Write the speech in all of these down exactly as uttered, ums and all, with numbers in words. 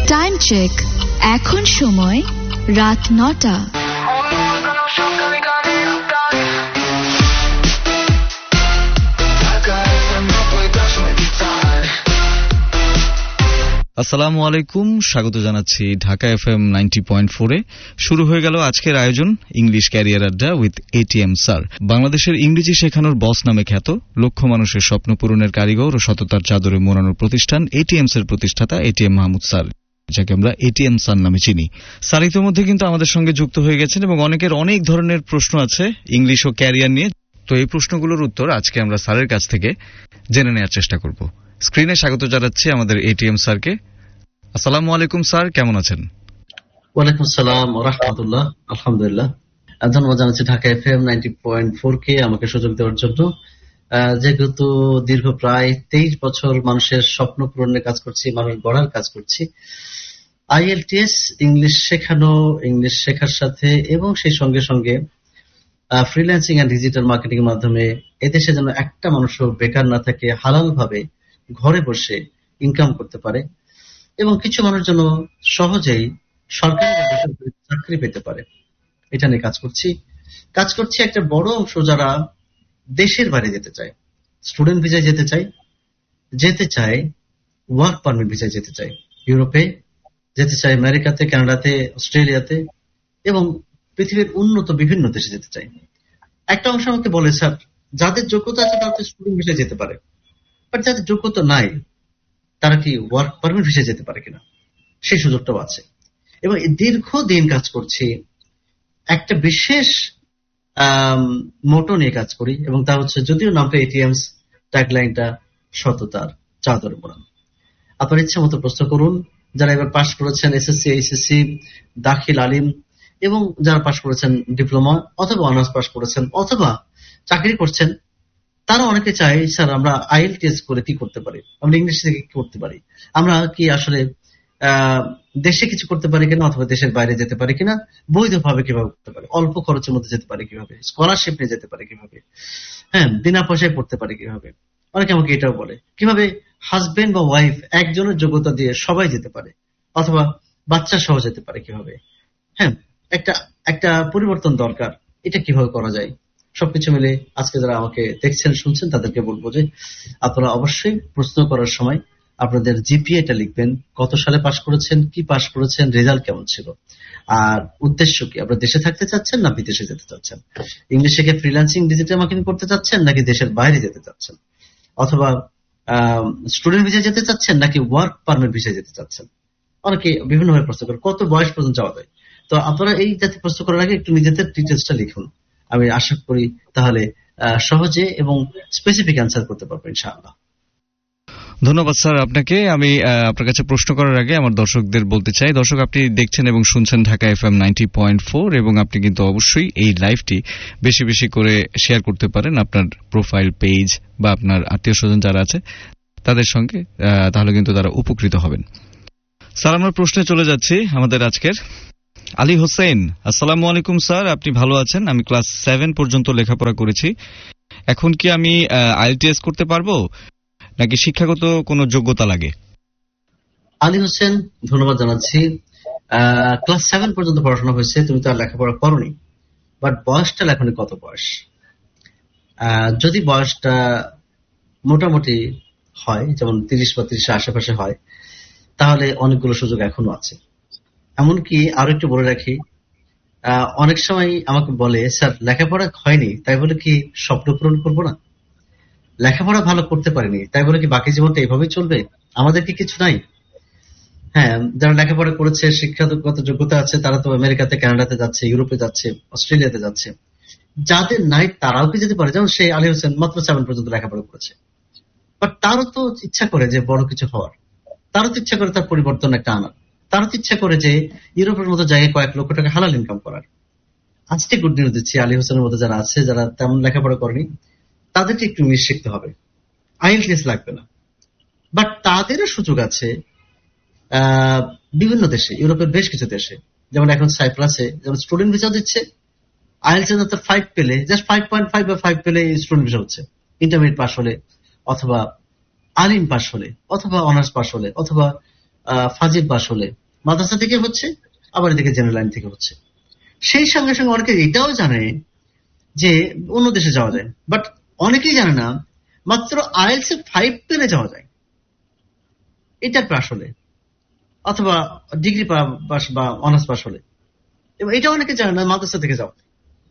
Time check, এখন সময় রাত নটা। আসসালামু আলাইকুম, স্বাগত জানাচ্ছি ঢাকা এফএম নাইনটি পয়েন্ট ফোরে। শুরু হয়ে গেল আজকের আয়োজন ইংলিশ ক্যারিয়ার আড্ডা উইথ এটিএম স্যার। বাংলাদেশের ইংরেজি শেখানোর বস নামে খ্যাত, লক্ষ মানুষের স্বপ্ন পূরণের কারিগর ও সততার চাদরে মোড়ানোর প্রতিষ্ঠান এটিএমস এর প্রতিষ্ঠাতা এটিএম মাহমুদ স্যার, যাকে আমরা এটিএম স্যার নামে চিনি। স্যার ইতিমধ্যে কিন্তু আমাদের সঙ্গে যুক্ত হয়ে গেছেন এবং অনেকের অনেক ধরনের প্রশ্ন আছে ইংলিশ ও ক্যারিয়ার নিয়ে। তো এই প্রশ্নগুলোর উত্তর আজকে আমরা স্যারের কাছ থেকে জেনে নেওয়ার চেষ্টা করব। স্ক্রিনে স্বাগত জানাচ্ছি আমাদের এটিএম স্যারকে। আসসালামু আলাইকুম স্যার, কেমন আছেন? ওয়ালাইকুম আসসালাম ওয়া রাহমাতুল্লাহ। আলহামদুলিল্লাহ, ধন্যবাদ জানাচ্ছি Dhaka FM ninety point four কে আমাকে সুযোগ দেওয়ার জন্য। যেহেতু দীর্ঘ প্রায় তেইশ বছর মানুষের স্বপ্ন পূরণের কাজ করছি, মানুষ গড়ার কাজ করছি, আইএলটিএস ইংলিশ শেখানো, ইংলিশ শেখার সাথে এবং সেই সঙ্গে সঙ্গে ফ্রিল্যান্সিং এন্ড ডিজিটাল মার্কেটিং এর মাধ্যমে এদেশে যেন একটা মানুষও বেকার না থাকে, হালাল ভাবে ঘরে বসে ইনকাম করতে পারে এবং কিছু মানুষ যেন সহজেই সরকারি চাকরি পেতে পারে, এটা নিয়ে কাজ করছি। কাজ করছি একটা বড় অংশ যারা দেশের বাইরে যেতে চায়, স্টুডেন্ট ভিসায় যেতে চায়, যেতে চায় ওয়ার্ক পারমিট ভিসায় যেতে চায়, ইউরোপে যেতে চায়, আমেরিকাতে, কানাডাতে, অস্ট্রেলিয়াতে এবং পৃথিবীর উন্নত বিভিন্ন দেশে যেতে চায়। একটা অংশ আমাকে বলে, স্যার যাদের যোগ্যতা আছে তারা তো স্টুডেন্ট ভিসায় যেতে পারে, বাট যাদের যোগ্যতা নাই তারা কি ওয়ার্ক পারমিট ভিসায় যেতে পারে কিনা, সেই সুযোগটাও আছে। এবং দীর্ঘদিন কাজ করছি, একটা বিশেষ মোটো নিয়ে কাজ করি এবং তা হচ্ছে, যদিও নামটা এটিএমস, ট্যাগলাইনটা সততার চাদর মোড়ানো। আপনার ইচ্ছা মতো প্রশ্ন করুন। যারা এবার পাশ করেছেন এসএসসি, এইচএসসি, দাখিল, আলিম এবং যারা পাশ করেছেন ডিপ্লোমা অথবা অনার্স পাশ করেছেন অথবা চাকরি করছেন, তারা অনেকে চায়, স্যার আমরা আইএলটিএস করে কি করতে পারি, আমরা ইংলিশ থেকে কি করতে পারি, আমরা কি আসলে আহ দেশে কিছু করতে পারি কিনা অথবা দেশের বাইরে যেতে পারি কিনা, বৈধভাবে কিভাবে করতে পারি, অল্প খরচের মধ্যে যেতে পারি কিভাবে, স্কলারশিপ নিয়ে যেতে পারি কিভাবে, হ্যাঁ বিনা পয়সায় পড়তে পারি কিভাবে। অনেকে আমাকে এটাও বলে, কিভাবে হাজবেন্ড বা ওয়াইফ একজনের যোগ্যতা দিয়ে সবাই যেতে পারে অথবা বাচ্চা সহ যেতে পারে কিভাবে। হ্যাঁ, একটা একটা পরিবর্তন দরকার, এটা কিভাবে করা যায়। সবকিছু মিলে আজকে যারা আমাকে দেখছেন, শুনছেন, তাদেরকে বলবো যে আপনারা অবশ্যই প্রশ্ন করার সময় আপনাদের জিপিএটা লিখবেন, কত সালে পাশ করেছেন, কি পাশ করেছেন, রেজাল্ট কেমন ছিল, আর উদ্দেশ্য কি, আপনারা দেশে থাকতে চাচ্ছেন না বিদেশে যেতে চাচ্ছেন, ইংলিশ শিখে ফ্রিল্যান্সিং ডিজিটাল মার্কেটিং করতে চাচ্ছেন নাকি দেশের বাইরে যেতে চাচ্ছেন, অথবা স্টুডেন্ট ভিসায় যেতে চাচ্ছেন নাকি ওয়ার্ক পারমিট ভিসায় যেতে চাচ্ছেন। অনেকে বিভিন্নভাবে প্রশ্ন করে, কত বয়স পর্যন্ত যাওয়া যায়। তো আপনারা এই জাতীয় প্রশ্ন করার আগে একটু নিজেদের ডিটেলসটা লিখুন, আমি আশা করি তাহলে সহজে এবং স্পেসিফিক অ্যান্সার করতে পারবো ইনশাআল্লাহ। ধন্যবাদ স্যার আপনাকে। আমি আপনার কাছে প্রশ্ন করার আগে আমার দর্শকদের বলতে চাই, দর্শক আপনি দেখছেন এবং শুনছেন Dhaka FM ninety point four এবং আপনি কিন্তু অবশ্যই এই লাইভটি বেশি বেশি করে শেয়ার করতে পারেন আপনার প্রোফাইল পেজ বা আপনার আত্মীয় স্বজন যারা আছে তাদের সঙ্গে, তাহলে কিন্তু তারা উপকৃত হবেন। স্যার আমার প্রশ্নে চলে যাচ্ছি আমাদের আজকের। আলী হোসেন, আসসালামু আলাইকুম স্যার, আপনি ভালো আছেন? আমি ক্লাস সেভেন পর্যন্ত লেখাপড়া করেছি, এখন কি আমি আইএলটিএস করতে পারবো নাকি শিক্ষাগত কোনো যোগ্যতা লাগে? আলী হোসেন, ধন্যবাদ জানাচ্ছি। ক্লাস সেভেন পর্যন্ত পড়াশোনা হয়েছে, তুমি তো আর লেখাপড়া করনি, বাট বয়সটা এখনই কত বয়স, যদি বয়সটা মোটামুটি হয় যেমন তিরিশ বা তিরিশের আশেপাশে হয়, তাহলে অনেকগুলো সুযোগ এখনো আছে। এমনকি আরো একটু বলে রাখি, অনেক সময় আমাকে বলে, স্যার লেখাপড়া হয়নি তাই বলে কি স্বপ্ন পূরণ করবো না, লেখাপড়া ভালো করতে পারিনি তাই বলে কি বাকি জীবনটা এইভাবেই চলবে, আমাদের কি কিছু নাই? হ্যাঁ, যারা লেখাপড়া করেছে, শিক্ষাগত যোগ্যতা আছে, তারা তো আমেরিকাতে, কানাডাতে যাচ্ছে, ইউরোপে যাচ্ছে, অস্ট্রেলিয়াতে যাচ্ছে। যাদের নাই তারাও কি যেতে পারে, যেমন সেই আলী হোসেন মাত্র সেভেন পর্যন্ত লেখাপড়া করেছে, বাট তারও তো ইচ্ছা করে যে বড় কিছু হওয়ার, তারও তো ইচ্ছা করে তার পরিবর্তন একটা আনার, তারও তো ইচ্ছা করে যে ইউরোপের মতো জায়গায় কয়েক লক্ষ টাকা হালাল ইনকাম করার। আজকে গুড নিউজ দিচ্ছি, আলী হোসেনের মতো যারা আছে, যারা তেমন লেখাপড়া করেনি, তাদেরকে একটু ইংলিশ শিখতে হবে, আইএলটিএস লাগবে না, বাট তাদেরও সুযোগ আছে বিভিন্ন দেশে, ইউরোপের বেশ কিছু দেশে, যেমন এখন সাইপ্রাসে যেমন স্টুডেন্ট ভিসা দিচ্ছে, আইএলটিএস ফাইভ পেলে, জাস্ট ফাইভ পয়েন্ট ফাইভ বা ফাইভ পেলে স্টুডেন্ট ভিসা হচ্ছে, ইন্টারমিডিয়েট পাস হলে অথবা আলিম পাস হলে অথবা অনার্স পাস হলে অথবা ফাজিল পাস হলে মাদ্রাসা থেকে হচ্ছে, আবার এদিকে জেনারেল লাইন থেকে হচ্ছে। সেই সঙ্গে সঙ্গে অনেকে এটাও জানে যে অন্য দেশে যাওয়া যায়, বাট অনেকেই জানে না মাত্র আইএলস এর ফাইভ পেলে যাওয়া যায়, এটা পাস হলে অথবা ডিগ্রি পাস বা অনার্স পাস হলে। এবং এটা অনেকে জানে না মাদ্রাসা থেকে যাওয়া।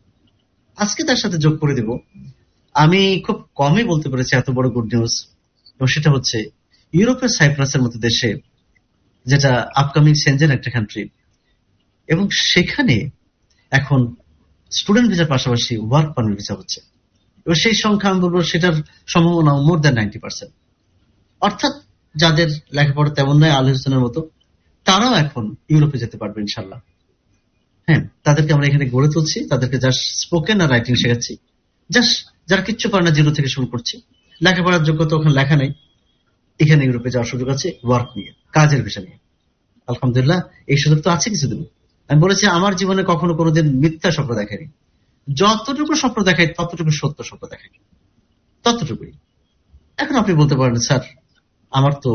আজকে তার সাথে যোগ করে দিব, আমি খুব কমই বলতে পেরেছি এত বড় গুড নিউজ, এবং সেটা হচ্ছে ইউরোপের সাইপ্রাসের মতো দেশে, যেটা আপকামিং সেনজেন একটা কান্ট্রি, এবং সেখানে এখন স্টুডেন্ট ভিসার পাশাপাশি ওয়ার্ক পারমিট ভিসা হচ্ছে। এবার সেই সংখ্যা আমি বলবো সেটার সম্ভাবনা মোর দ্যান নাইনটি পার্সেন্ট। অর্থাৎ যাদের লেখাপড়া তেমন নয় আল হোসেনের মতো, তারাও এখন ইউরোপে যেতে পারবে ইনশাল্লাহ। হ্যাঁ, তাদেরকে আমরা এখানে গড়ে তুলছি, তাদেরকে জাস্ট স্পোকেন আর রাইটিং শেখাচ্ছি। জাস্ট যারা কিচ্ছু পারে না, জিরো থেকে শুরু করছি, লেখাপড়ার যোগ্যতা ওখানে লেখা নেই, এখানে ইউরোপে যাওয়ার সুযোগ আছে ওয়ার্ক নিয়ে, কাজের বিষয় নিয়ে। আলহামদুলিল্লাহ এই সুযোগ তো আছে কিছুদিন। আমি বলেছি আমার জীবনে কখনো কোনোদিন মিথ্যা স্বপ্ন দেখাইনি, যতটুকু স্বপ্ন দেখাই ততটুকু সত্য স্বপ্ন দেখাই, ততটুকুই। এখন আপনি বলতে পারেন স্যার আমার তো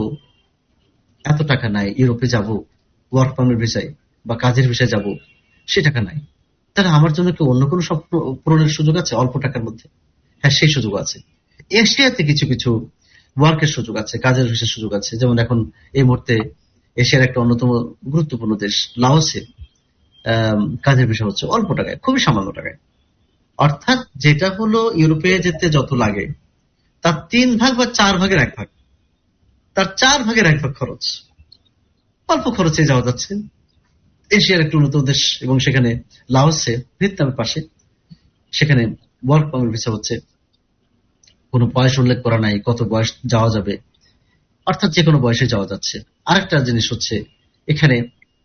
এত টাকা নাই, ইউরোপে যাব ওয়ার্ক পারমিট ভিসায় বা কাজের বিষয়ে যাব, সে টাকা নাই, তাহলে আমার জন্য কি অন্য কোনো স্বপ্ন পূরণের সুযোগ আছে অল্প টাকার মধ্যে? হ্যাঁ, সেই সুযোগ আছে। এশিয়াতে কিছু কিছু ওয়ার্কের সুযোগ আছে, কাজের বিষয়ের সুযোগ আছে। যেমন এখন এই মুহূর্তে এশিয়ার একটা অন্যতম গুরুত্বপূর্ণ দেশ লাওসে কাজের বিষয় হচ্ছে অল্প টাকায়, খুবই সামান্য টাকায়। অর্থাৎ যেটা হলো ইউরোপে যেতে যত লাগে তার তিন ভাগ বা চার ভাগের এক ভাগ, তার চার ভাগের এক ভাগ খরচ, অল্প খরচে যাওয়া যাচ্ছে। এশিয়ার একটি উন্নত দেশ, এবং সেখানে লাওসে ভিয়েতনামের পাশে, সেখানে ওয়ার্ক পারমিট ভিসা হচ্ছে, কোনো বয়স উল্লেখ করা নাই কত বয়স যাওয়া যাবে, অর্থাৎ যে কোনো বয়সে যাওয়া যাচ্ছে। আরেকটা জিনিস হচ্ছে এখানে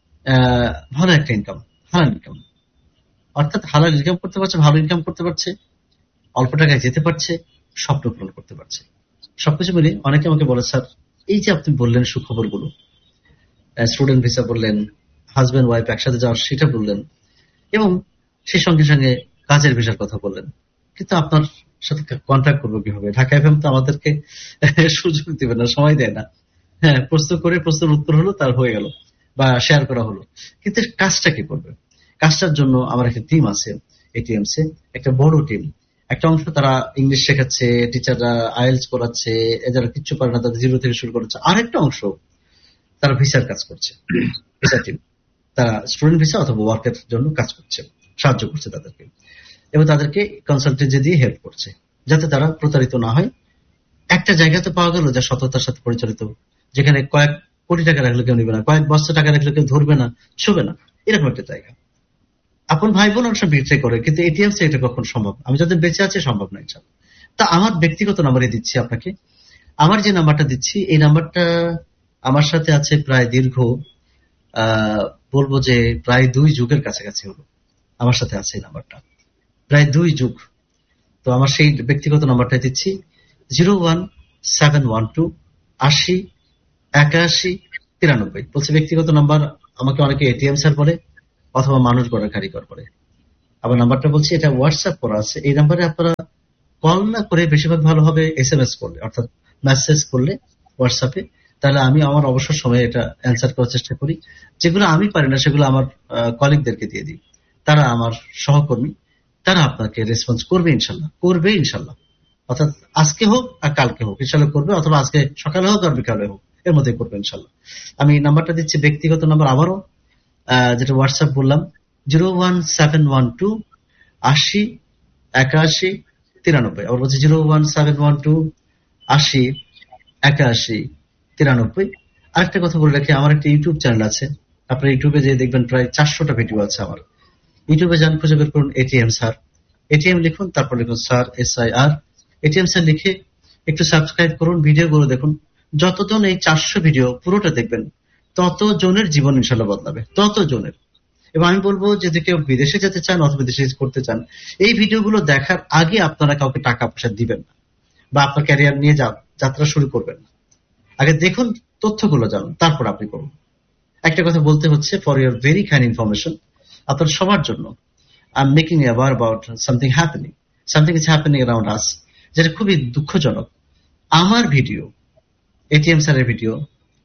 আহ ভালো একটা ইনকাম, হালাল ইনকাম, অর্থাৎ হালাল ইনকাম করতে পারছে, ভালো ইনকাম করতে পারছে, অল্প টাকায় যেতে পারছে, স্বপ্ন পূরণ করতে পারছে। সবকিছু মিলে অনেকে আমাকে বলে স্যার এই যে আপনি বললেন সুখবর গুলো, স্টুডেন্ট ভিসা বললেন, হাজব্যান্ড ওয়াইফ একসাথে যাওয়ার সেটা বললেন, এবং সেই সঙ্গে সঙ্গে কাজের ভিসার কথা বললেন, কিন্তু আপনার সাথে কন্ট্যাক্ট করবো কিভাবে? ঢাকা এফএম তো আমাদেরকে সুযোগ দিবে না, সময় দেয় না। হ্যাঁ, প্রশ্ন করে প্রশ্নের উত্তর হলো, তার হয়ে গেল বা শেয়ার করা হলো, কিন্তু কাজটা কি করবে? কাজটার জন্য আমার একটা টিম আছে এটিএমস এ, একটা বড় টিম। একটা অংশ তারা ইংলিশ শেখাচ্ছে, টিচাররা আইএলস করাচ্ছে, যারা কিচ্ছু পারে না তাদের জিরো থেকে শুরু করাচ্ছে। আরেকটা অংশ তারা ভিসার কাজ করছে, ভিসা টিম, তারা স্টুডেন্ট ভিসা অথবা ওয়ার্কের জন্য কাজ করছে, সাহায্য করছে তাদেরকে, এবং তাদেরকে কনসালটেন্সি দিয়ে হেল্প করছে যাতে তারা প্রতারিত না হয়। একটা জায়গাতে পাওয়া গেল যা সততার সাথে পরিচালিত, যেখানে কয়েক কোটি টাকা রাখলে কেউ নিবে না, কয়েক বস্তা টাকা রাখলে কেউ ধরবে না, ছবে না, এরকম একটা জায়গা। আপন ভাই বোন অনেক বিট্রে করে, কিন্তু এটিএম সে এটা কখন সম্ভব? আমি যাদের বেঁচে আছে সম্ভব নয়। তা আমার ব্যক্তিগত নাম্বারে দিচ্ছি আপনাকে, আমার যে নাম্বারটা দিচ্ছি এই নাম্বারটা আমার সাথে আছে প্রায় দীর্ঘ আহ বলবো যে প্রায় দুই যুগের কাছাকাছি হলো আমার সাথে আছে এই নাম্বারটা, প্রায় দুই যুগ। তো আমার সেই ব্যক্তিগত নাম্বারটা দিচ্ছি zero one seven one two আশি একাশি তিরানব্বই। বলছি ব্যক্তিগত নাম্বার, আমাকে অনেকে এটিএম স্যার বলে অথবা মানুষ গড়া কারিগর বলে। আবার নাম্বারটা বলছি এটা হোয়াটসঅ্যাপ করা আছে, এই নাম্বারে আপনারা কল না করে বেশিরভাগ ভালো হবে এস এম এস করলে, অর্থাৎ মেসেজ করলে হোয়াটসঅ্যাপে, তাহলে আমি আমার অবসর সময়ে এটা অ্যান্সার করার চেষ্টা করি। যেগুলো আমি পারি না সেগুলো আমার কলিগদেরকে দিয়ে দিই, তারা আমার সহকর্মী, তারা আপনাকে রেসপন্স করবে ইনশাল্লাহ, করবে ইনশাল্লাহ। অর্থাৎ আজকে হোক আর কালকে হোক ইনশাল্লাহ করবে, অথবা আজকে সকালে হোক আর বিকালে হোক, এর মধ্যে করবে ইনশাল্লাহ। আমি নাম্বারটা দিচ্ছি ব্যক্তিগত নাম্বার, আবারও যেটা হোয়াটসঅ্যাপ বললাম, zero one seven one two আশি একাশি তিরানব্বই। আবার বলছি zero one seven one two আশি একাশি তিরানব্বই। আরেকটা কথা বলে রাখি, আমার একটা ইউটিউব চ্যানেল আছে, আপনার ইউটিউবে যে দেখবেন প্রায় চারশোটা ভিডিও আছে আমার। ইউটিউবে যান, খুঁজে বের করুন এটিএম স্যার, এটিএম লিখুন, তারপর লিখুন sir, S I R, ATM sir লিখে একটু সাবস্ক্রাইব করুন, ভিডিওগুলো দেখুন। যতজন এই চারশো ভিডিও পুরোটা দেখবেন তত জনের জীবন ইনশাল্লাহ বদলাবে, তত জনের। এবং আমি বলবো যদি কেউ বিদেশে যেতে চান অথবা বিদেশে করতে চান, এই ভিডিওগুলো দেখার আগে আপনারা কাউকে টাকা পয়সা দিবেন না বা আপনার ক্যারিয়ার নিয়ে যাত্রা শুরু করবেন না। আগে দেখুন, তথ্যগুলো জানুন, তারপর আপনি করুন। একটা কথা বলতে হচ্ছে, for your very kind information, আপনার সবার জন্য, I am making aware about something happening, something is happening around us, যেটা খুবই দুঃখজনক। আমার ভিডিও, এটিএম স্যারের ভিডিও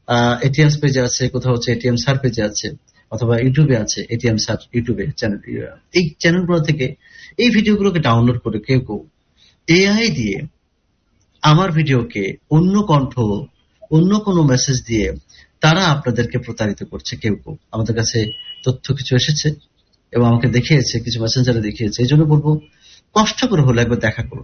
এটিএম পেজে আছে, কোথাও হচ্ছে এটিএম স্যার পেজে আছে, অথবা ইউটিউবে আছে এটিএম স্যার ইউটিউবে চ্যানেল। এই চ্যানেলগুলো থেকে এই ভিডিওগুলোকে ডাউনলোড করে কেউ কেউ এআই দিয়ে আমার ভিডিওকে অন্য কণ্ঠ, অন্য কোনো মেসেজ দিয়ে তারা আপনাদেরকে প্রতারিত করছে। কেউ কেউ আমাদের কাছে তথ্য কিছু এসেছে এবং আমাকে দেখিয়েছে, কিছু মেসেঞ্জারে দেখিয়েছে। এই জন্য বলবো, কষ্ট করে হলে একবার দেখা করুন,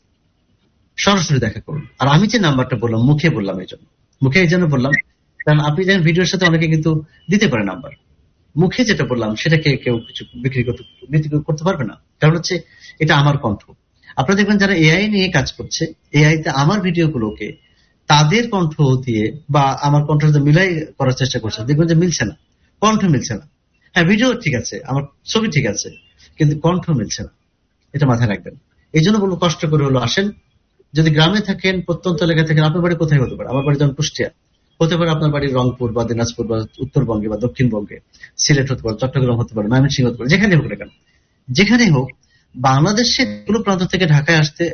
সরাসরি দেখা করুন। আর আমি যে নাম্বারটা বললাম, মুখে বললাম, এই জন্য মুখে এই জন্য বললাম কারণ আপনি যেন ভিডিওর সাথে অনেকে কিন্তু দিতে পারে নাম্বার, মুখে যেটা বললাম সেটাকে কেউ কিছু বিক্রি করতে বিক্রি করতে পারবে না, কারণ হচ্ছে এটা আমার কণ্ঠ। আপনারা দেখবেন যারা এআই নিয়ে কাজ করছে, এআই তে আমার ভিডিওগুলোকে তাদের কণ্ঠ দিয়ে বা আমার কণ্ঠের সাথে মিলাই করার চেষ্টা করছে, দেখবেন যে মিলছে না, কণ্ঠ মিলছে না। হ্যাঁ, ভিডিও ঠিক আছে, আমার ছবি ঠিক আছে, কিন্তু কণ্ঠ মিলছে না, এটা মাথায় রাখবেন। এই জন্য বলবো, কষ্ট করে হলো আসেন। যদি গ্রামে থাকেন, প্রত্যন্ত এলাকায় থাকেন, আপনার বাড়ি কোথায় হতে পারে? আমার বাড়ি যেমন কুষ্টিয়া, হতে পারে আপনার বাড়ি রংপুর বা দিনাজপুর বা উত্তরবঙ্গে বা দক্ষিণবঙ্গে, সিলেট হতে পারে, চট্টগ্রাম হতে পারে, ময়মনসিংহ হতে পারে, যেখানে হোক না কেন, যেখানে হোক বাংলাদেশের কোনো প্রান্ত থেকে ঢাকায় আসতে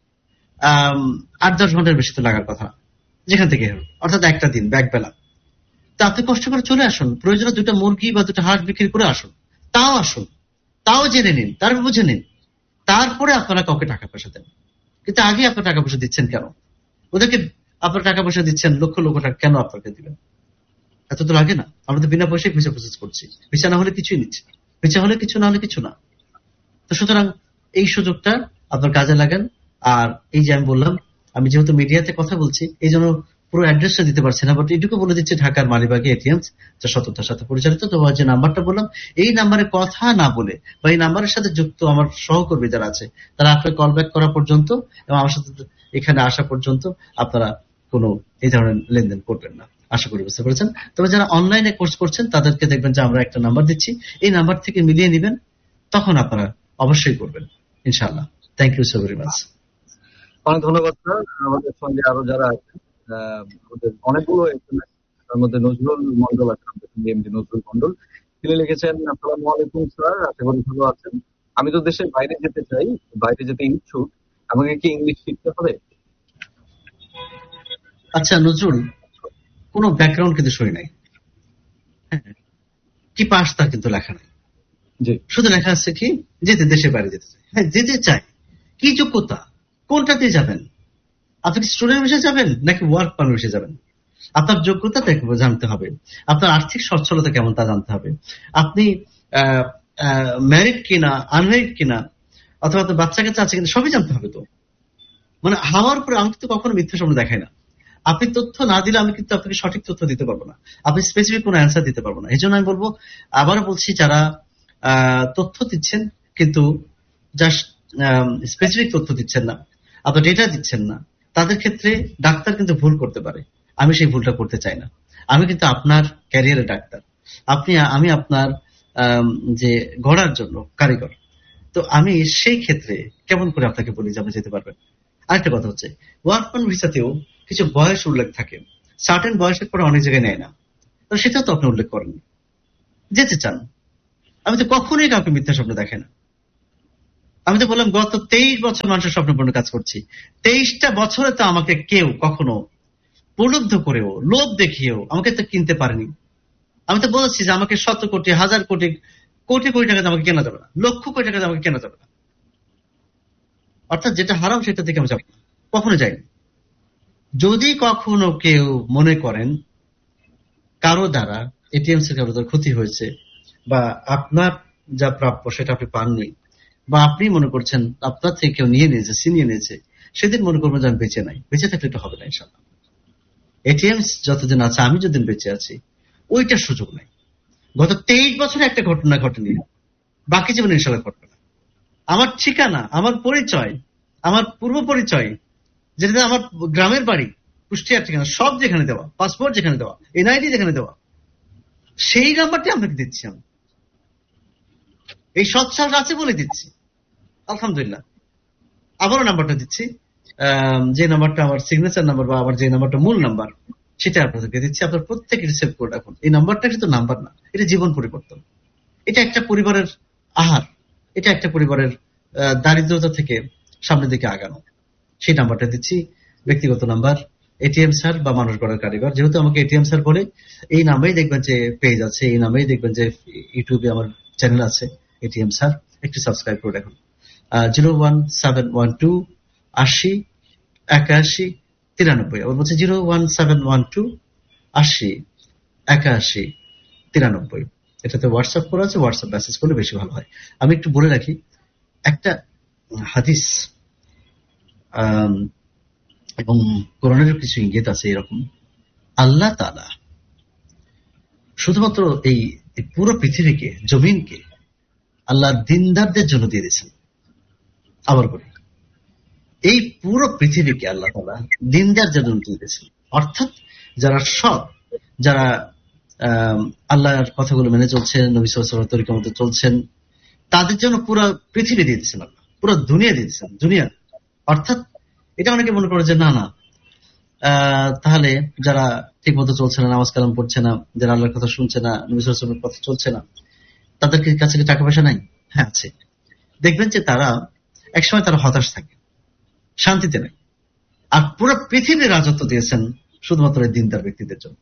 আহ আট দশ ঘন্টার বেশি তো লাগার কথা, যেখান থেকে হোক, অর্থাৎ একটা দিন ব্যাক বেলা। তা আপনি কষ্ট করে চলে আসুন, প্রয়োজনে দুটা মুরগি বা দুটা হাঁস বিক্রি করে আসুন, তাও আসুন, তাও জেনে নিন, তারপর বুঝে নিন, তারপরে আপনারা কাউকে টাকা পয়সা দেন। কিন্তু আগে আপনার টাকা পয়সা দিচ্ছেন কেন? ওদেরকে আপনার টাকা পয়সা দিচ্ছেন, লক্ষ লক্ষ টাকা কেন আপনাকে দিবেন? এত তো লাগে না। আমরা তো বিনা পয়সায় ভিসা প্রসেস করছি, ভিসা না হলে কিছুই নিচ্ছি, ভিসা হলে কিছু, না হলে কিছু না। তো সুতরাং এই সুযোগটা আপনার কাজে লাগান। আর এই যে আমি বললাম, আমি যেহেতু মিডিয়াতে কথা বলছি, এই জন্য পুরো অ্যাড্রেসটা দিতে পারছি না, বাট এটুকু বলে দিচ্ছি, ঢাকার মালিবাগে এটিএম, যা সততার সাথে পরিচালিত। তো যে নাম্বারটা বললাম, এই নাম্বারে কথা না বলে বা এই নাম্বারের সাথে যুক্ত আমার সহকর্মী যারা আছে, তারা আপনার কল ব্যাক করা পর্যন্ত এবং আমার সাথে এখানে আসা পর্যন্ত আপনারা কোনো এই ধরনের লেনদেন করবেন না, আশা করি বুঝতে পেরেছেন। তবে যারা অনলাইনে কোর্স করছেন, তাদেরকে দেখবেন যে আমরা একটা নাম্বার দিচ্ছি, এই নাম্বার থেকে মিলিয়ে নেবেন, তখন আপনারা অবশ্যই করবেন ইনশাআল্লাহ। Thank you so very much. অনেক ধন্যবাদ স্যার। আমাদের সঙ্গে আরো যারা আছেন, আমাদের অনেকগুলো এসএমএস, তার মধ্যে নজরুল মন্ডল আছেন, এমডি নজরুল মন্ডল, তিনি লিখেছেন, আসসালামু আলাইকুম স্যার, আশা করি ভালো আছেন। আমি তো দেশের বাইরে যেতে চাই, বাইরে যেতে ইচ্ছুক, আমাকে কি ইংলিশ শিখতে হবে? আচ্ছা নজরুল, কোনো ব্যাকগ্রাউন্ড কিন্তু সই নাই, কি পাস তা কিন্তু লেখা নাই, শুধু লেখা আছে কি যেতে, দেশের বাইরে যেতে চাই। হ্যাঁ, যেতে চাই, কি যোগ্যতা, কোনটাতে যাবেন? আপনি কি স্টুডেন্ট হিসেবে যাবেন নাকি ওয়ার্ক পারমিট হিসেবে যাবেন? আপনার যোগ্যতা জানতে হবে, আপনার আর্থিক সচ্ছলতা কেমন তা জানতে হবে, আপনি ম্যারিড কিনা, আনম্যারিড কিনা, অথবা আপনার বাচ্চা কাচ্চা আছে কিনা, সবই জানতে হবে। তো মানে হাওয়ার উপরে আমি কিন্তু কখনো মিথ্যা স্বপ্ন দেখাই না। আপনি তথ্য না দিলে আমি কিন্তু আপনাকে সঠিক তথ্য দিতে পারবো না, আপনি স্পেসিফিক কোনো অ্যান্সার দিতে পারবো না। এই জন্য আমি বলবো, আবারও বলছি, যারা তথ্য দিচ্ছেন কিন্তু জাস্ট স্পেসিফিক তথ্য দিচ্ছেন না, আপনার ডেটা দিচ্ছেন না, তাদের ক্ষেত্রে ডাক্তার কিন্তু ভুল করতে পারে। আমি সেই ভুলটা করতে চাই না। আমি কিন্তু আপনার ক্যারিয়ারের ডাক্তার, আপনি আমি আপনার যে গড়ার জন্য কারিগর। তো আমি সেই ক্ষেত্রে কেমন করে আপনাকে বলি যে আপনি যেতে পারবেন। আরেকটা কথা হচ্ছে, ওয়ার্ক পারমিট ভিসাতেও কিছু বয়স উল্লেখ থাকে, সার্টেন বয়সের পরে অনেক জায়গায় নেয় না, তো সেটাও তো আপনি উল্লেখ করেন। যেতে চান, আমি তো কখনোই কাউকে মিথ্যা স্বপ্ন দেখে না। আমি তো বললাম, গত তেইশ বছর মানুষের স্বপ্নপূর্ণ কাজ করছি, তেইশটা বছরে তো আমাকে কেউ কখনো প্রলুব্ধ করেও, লোভ দেখিয়েও আমাকে তো কিনতে পারেনি। আমি তো বলেছি যে আমাকে শত কোটি, হাজার কোটি, কোটি কোটি টাকা আমাকে কেনা যাবে না, লক্ষ কোটি টাকা আমাকে কেনা যাবে না। অর্থাৎ যেটা হারাম সেটা থেকে আমি যাবো না, কখনো যাইনি। যদি কখনো কেউ মনে করেন কারো দ্বারা এটিএম সে কারো দ্বারা ক্ষতি হয়েছে, বা আপনার যা প্রাপ্য সেটা আপনি পাননি, বা আপনি মনে করছেন আপনার থেকে কেউ নিয়ে নিয়েছে, ছিনিয়ে নিয়েছে, সেদিন মনে করবেন যে আমি বেঁচে নাই। বেঁচে থাকলে এটা হবে না ইনশাল্লাহ। এটিএম যতদিন আছে, আমি যতদিন বেঁচে আছি, ওইটার সুযোগ নাই। গত তেইশ বছরে একটা ঘটনা ঘটেনি, বাকি জীবনে ইনশাল্লাহ ঘটবে না। আমার ঠিকানা, আমার পরিচয়, আমার পূর্ব পরিচয়, যেটা আমার গ্রামের বাড়ি, কুষ্টিয়ার ঠিকানা, সব যেখানে দেওয়া, পাসপোর্ট যেখানে দেওয়া, এনআইডি যেখানে দেওয়া, সেই নাম্বারটি আপনাকে দিচ্ছি। আমি এই সৎসাহস আছে বলে দিচ্ছি, আলহামদুলিল্লাহ। আবারও নাম্বারটা দিচ্ছি, যে নাম্বারটা আমার সিগনেচার নাম্বার বা আমার যে নাম্বারটা মূল নাম্বার, সেটা আপনাদেরকে দিচ্ছি। আপনার প্রত্যেকে রিসেভ করে রাখুন। এই নাম্বারটা কিন্তু নাম্বার না, এটা জীবন পরিবর্তন। এটা একটা পরিবারের আহার, এটা একটা পরিবারের দারিদ্রতা থেকে সামনের দিকে আগানো। সেই নাম্বারটা দিচ্ছি, ব্যক্তিগত নাম্বার, এটিএম স্যার বা মানুষ গড়ার কারিগর। যেহেতু আমাকে এটিএম স্যার বলে, এই নামেই দেখবেন যে পেজ আছে, এই নামেই দেখবেন যে ইউটিউবে আমার চ্যানেল আছে এটিএম স্যার, একটু সাবস্ক্রাইব করে রাখুন। Zero one seven one two আশি একাশি তিরানব্বই, আবার বলছে zero one seven one two আশি একাশি তিরানব্বই। এটাতে হোয়াটসঅ্যাপ করা আছে, হোয়াটসঅ্যাপ মেসেজ করলে বেশি ভালো হয়। আমি একটু বলে রাখি, একটা হাদিস এবং কোরআনের কিছু ইঙ্গিত আছে এরকম। আল্লাহ তাআলা শুধুমাত্র এই পুরো পৃথিবীকে, জমিনকে আল্লাহ দিনদারদের জন্য দিয়ে দিয়েছেন। আবার বলি, এই পুরো পৃথিবীকে আল্লাহ তাআলা দিনদারদের জন্য দিয়ে দিয়েছেন, অর্থাৎ যারা সৎ, যারা আল্লাহর কথাগুলো মেনে চলছেন, নবী সাল্লাল্লাহু আলাইহি ওয়াসাল্লামের তরিকা মতো চলছেন, তাদের জন্য পুরো পৃথিবী দিয়ে দিয়েছেন আল্লাহ, পুরো দুনিয়া দিয়ে দিয়েছেন। দুনিয়া অর্থাৎ এটা অনেকে মনে করে যে না না তাহলে যারা ঠিক মতো চলছে না, নামাজ কালাম পড়ছে না, যারা আল্লাহর কথা শুনছে না, নবী সাল্লাল্লাহু আলাইহি ওয়াসাল্লামের কথা চলছে না, তাদের কাছে কি টাকা পয়সা নাই? হ্যাঁ আছে। দেখবেন যে তারা একসময় তারা হতাশ থাকে, শান্তিতে নেই। আর পুরো পৃথিবীর রাজত্ব দিয়েছেন শুধুমাত্র এই দিনদার ব্যক্তিদের জন্য।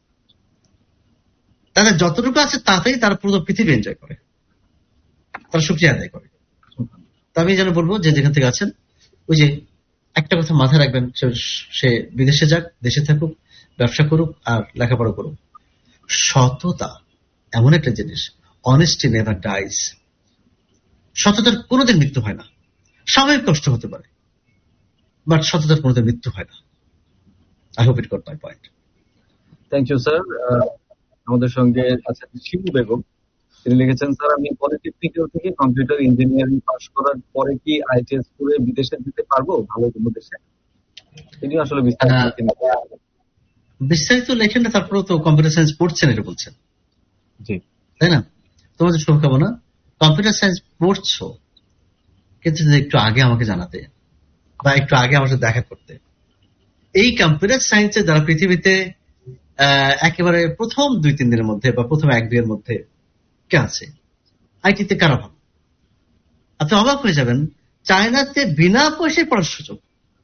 তাদের যতটুকু আছে তাতেই তারা পুরো পৃথিবী এনজয় করে, তারা শুকরিয়া আদায় করে। তা আমি যেন বলবো যে যেখান থেকে আছেন, ওই যে একটা কথা মাথায় রাখবেন, সে বিদেশে যাক, দেশে থাকুক, ব্যবসা করুক আর লেখাপড়া করুক, সততা এমন একটা জিনিস, অনেস্টি নেভার ডাইজ। সততার কোনোদিন মৃত্যু হয় না। সাময়িক কষ্ট হতে পারে, বাট সততার কোনোদিন মৃত্যু হয় না। I hope it got my point. Thank you sir. আমাদের সঙ্গে আছেন শিবু বেগম। তিনি লিখেছেন, স্যার আমি পলিটেকনিক্যাল থেকে কম্পিউটার ইঞ্জিনিয়ারিং পাশ করার পরে কি আইটিএস করে বিদেশে যেতে পারবো, ভালো কোনো দেশে? তিনি আসলে বিস্তারিত লেখেন না, তারপরে তো কম্পিউটার সায়েন্স পড়ছেন এটা বলছেন, জি তাই না? তোমাদের শুভকামনা। কম্পিউটার সায়েন্স পড়ছো, কিন্তু একটু আগে আমাকে জানাতে বা একটু আগে আমার সাথে দেখা করতে। এই কম্পিউটার সায়েন্সে যারা পৃথিবীতে একেবারে প্রথম দুই তিন দিনের মধ্যে বা প্রথম এক দুইয়ের মধ্যে কে আছে, আইটিতে কারা ভালো? আপনি অবাক হয়ে যাবেন, চায়নাতে বিনা পয়সায় পড়ার সুযোগ,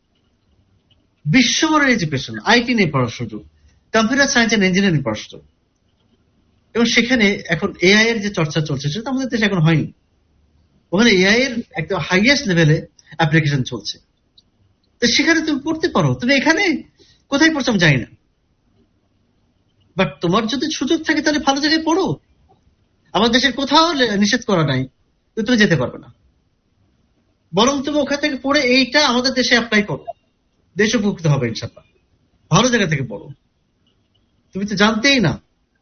বিশ্বমানের এডুকেশন, আইটি নিয়ে পড়ার সুযোগ, কম্পিউটার সায়েন্স এন্ড ইঞ্জিনিয়ারিং পড়ার সুযোগ। এবং সেখানে এখন এআই এর যে চর্চা চলছে সেটা আমাদের দেশে এখন হয়নি। ওখানে এআই এর একদম হাইয়েস্ট লেভেলে অ্যাপ্লিকেশন চলছে। তো সেখানে তুমি পড়তে পারো। তুমি এখানে কোথায় পড়ছো আমি জানি না, বাট তোমার যদি সুযোগ থাকে তাহলে ভালো জায়গায় পড়ো। আমার দেশের কোথাও নিষেধ করা নাই, তুমি যেতে পারবে না। বরং তুমি ওখান থেকে পড়ে এইটা আমাদের দেশে অ্যাপ্লাই করো, দেশ উপকৃত হবে ইনশাআল্লাহ। ভালো জায়গা থেকে পড়ো। তুমি তো জানতেই না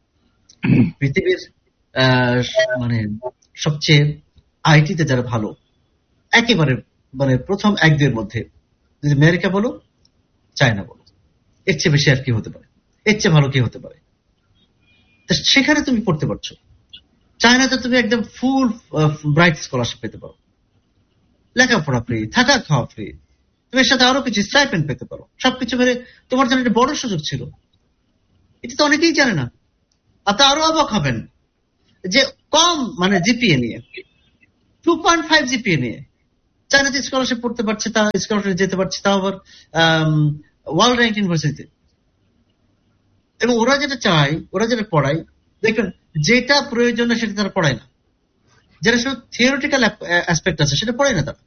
পৃথিবীর মানে সবচেয়ে আইটিতে যারা ভালো, একেবারে মানে প্রথম এক দুয়ের মধ্যে, যদি আমেরিকা বলো, চায়না বলো, এর চেয়ে বেশি আর কি হতে পারে, এর চেয়ে ভালো কি হতে পারে? সেখানে তুমি পড়তে পারছো। চায়নাতে তুমি একদম ফুল ব্রাইট স্কলারশিপ পেতে পারো, লেখাপড়া ফ্রি, থাকা খাওয়া ফ্রি, তুমি এর সাথে আরো কিছু স্টাইপেন্ড পেতে পারো, সবকিছু মেরে তোমার জন্য একটা বড় সুযোগ ছিল। এটা তো অনেকেই জানে না। আপনি আরো অবাক হবেন যে কম মানে জিপিএ নিয়ে, টু পয়েন্ট ফাইভ জিপিএ নিয়ে চায়নাতে স্কলারশিপ পড়তে পারছে, তা স্কলারশিপ যেতে পারছে, তাও আবার ওয়ার্ল্ড র্যাঙ্ক ইউনিভার্সিটিতে। এবং ওরা যেটা চায়, ওরা যেটা পড়ায়, দেখবেন যেটা প্রয়োজন সেটা তারা পড়ায় না। যেটা শুধু থিওরিটিক্যাল অ্যাসপেক্ট আছে সেটা পড়ায় না তারা।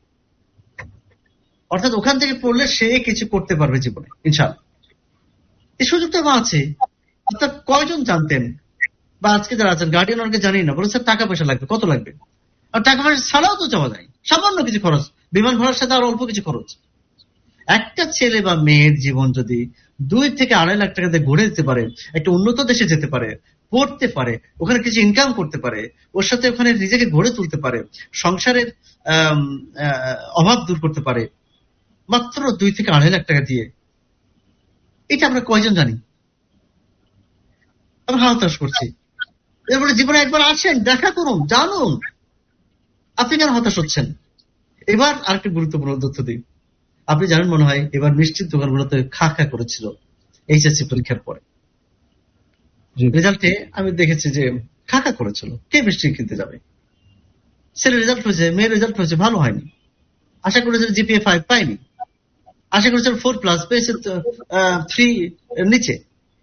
অর্থাৎ ওখান থেকে পড়লে সে কিছু করতে পারবে জীবনে ইনশাআল্লাহ। এই সুযোগটা আছে। অর্থাৎ কয়জন জানতেন, বা আজকে যারা আছেন গার্ডিয়ান অনেকে জানি না, বলে স্যার টাকা পয়সা লাগবে, কত লাগবে? আর টাকা পয়সা ছাড়াও তো যাওয়া যায়, সামান্য কিছু খরচ, বিমান ভাড়ার সাথে আর অল্প কিছু খরচ। একটা ছেলে বা মেয়ের জীবন যদি দুই থেকে আড়াই লাখ টাকাতে গড়ে দিতে পারে, একটা উন্নত দেশে যেতে পারে, পড়তে পারে, ওখানে কিছু ইনকাম করতে পারে, ওর সাথে ওখানে নিজেকে গড়ে তুলতে পারে, সংসারের অভাব দূর করতে পারে, মাত্র দুই থেকে আড়াই লাখ টাকা দিয়ে, এটা আমরা কয়জন জানি? আমরা হতাশ করছি। এরপরে জীবনে একবার আসেন, দেখা করুন, জানুন। আপনি কেন হতাশ হচ্ছেন? এবার আরেকটা গুরুত্বপূর্ণ তথ্য দিই। আপনি জানেন মনে হয় এবার মিষ্টির দোকানগুলোতে খা খা করেছিল এইচএসসি পরীক্ষার পরে। রেজাল্টে আমি দেখেছি যে খা খা করেছিল। কে মিষ্টি কিনতে যাবে? ছেলের রেজাল্ট হয়েছে, মেয়ের রেজাল্ট হয়েছে, ভালো হয়নি। আশা করেছিল জিপিএ ফাইভ পাইনি। আশা করেছিল ফোর প্লাস, পেয়েছে থ্রি নিচে।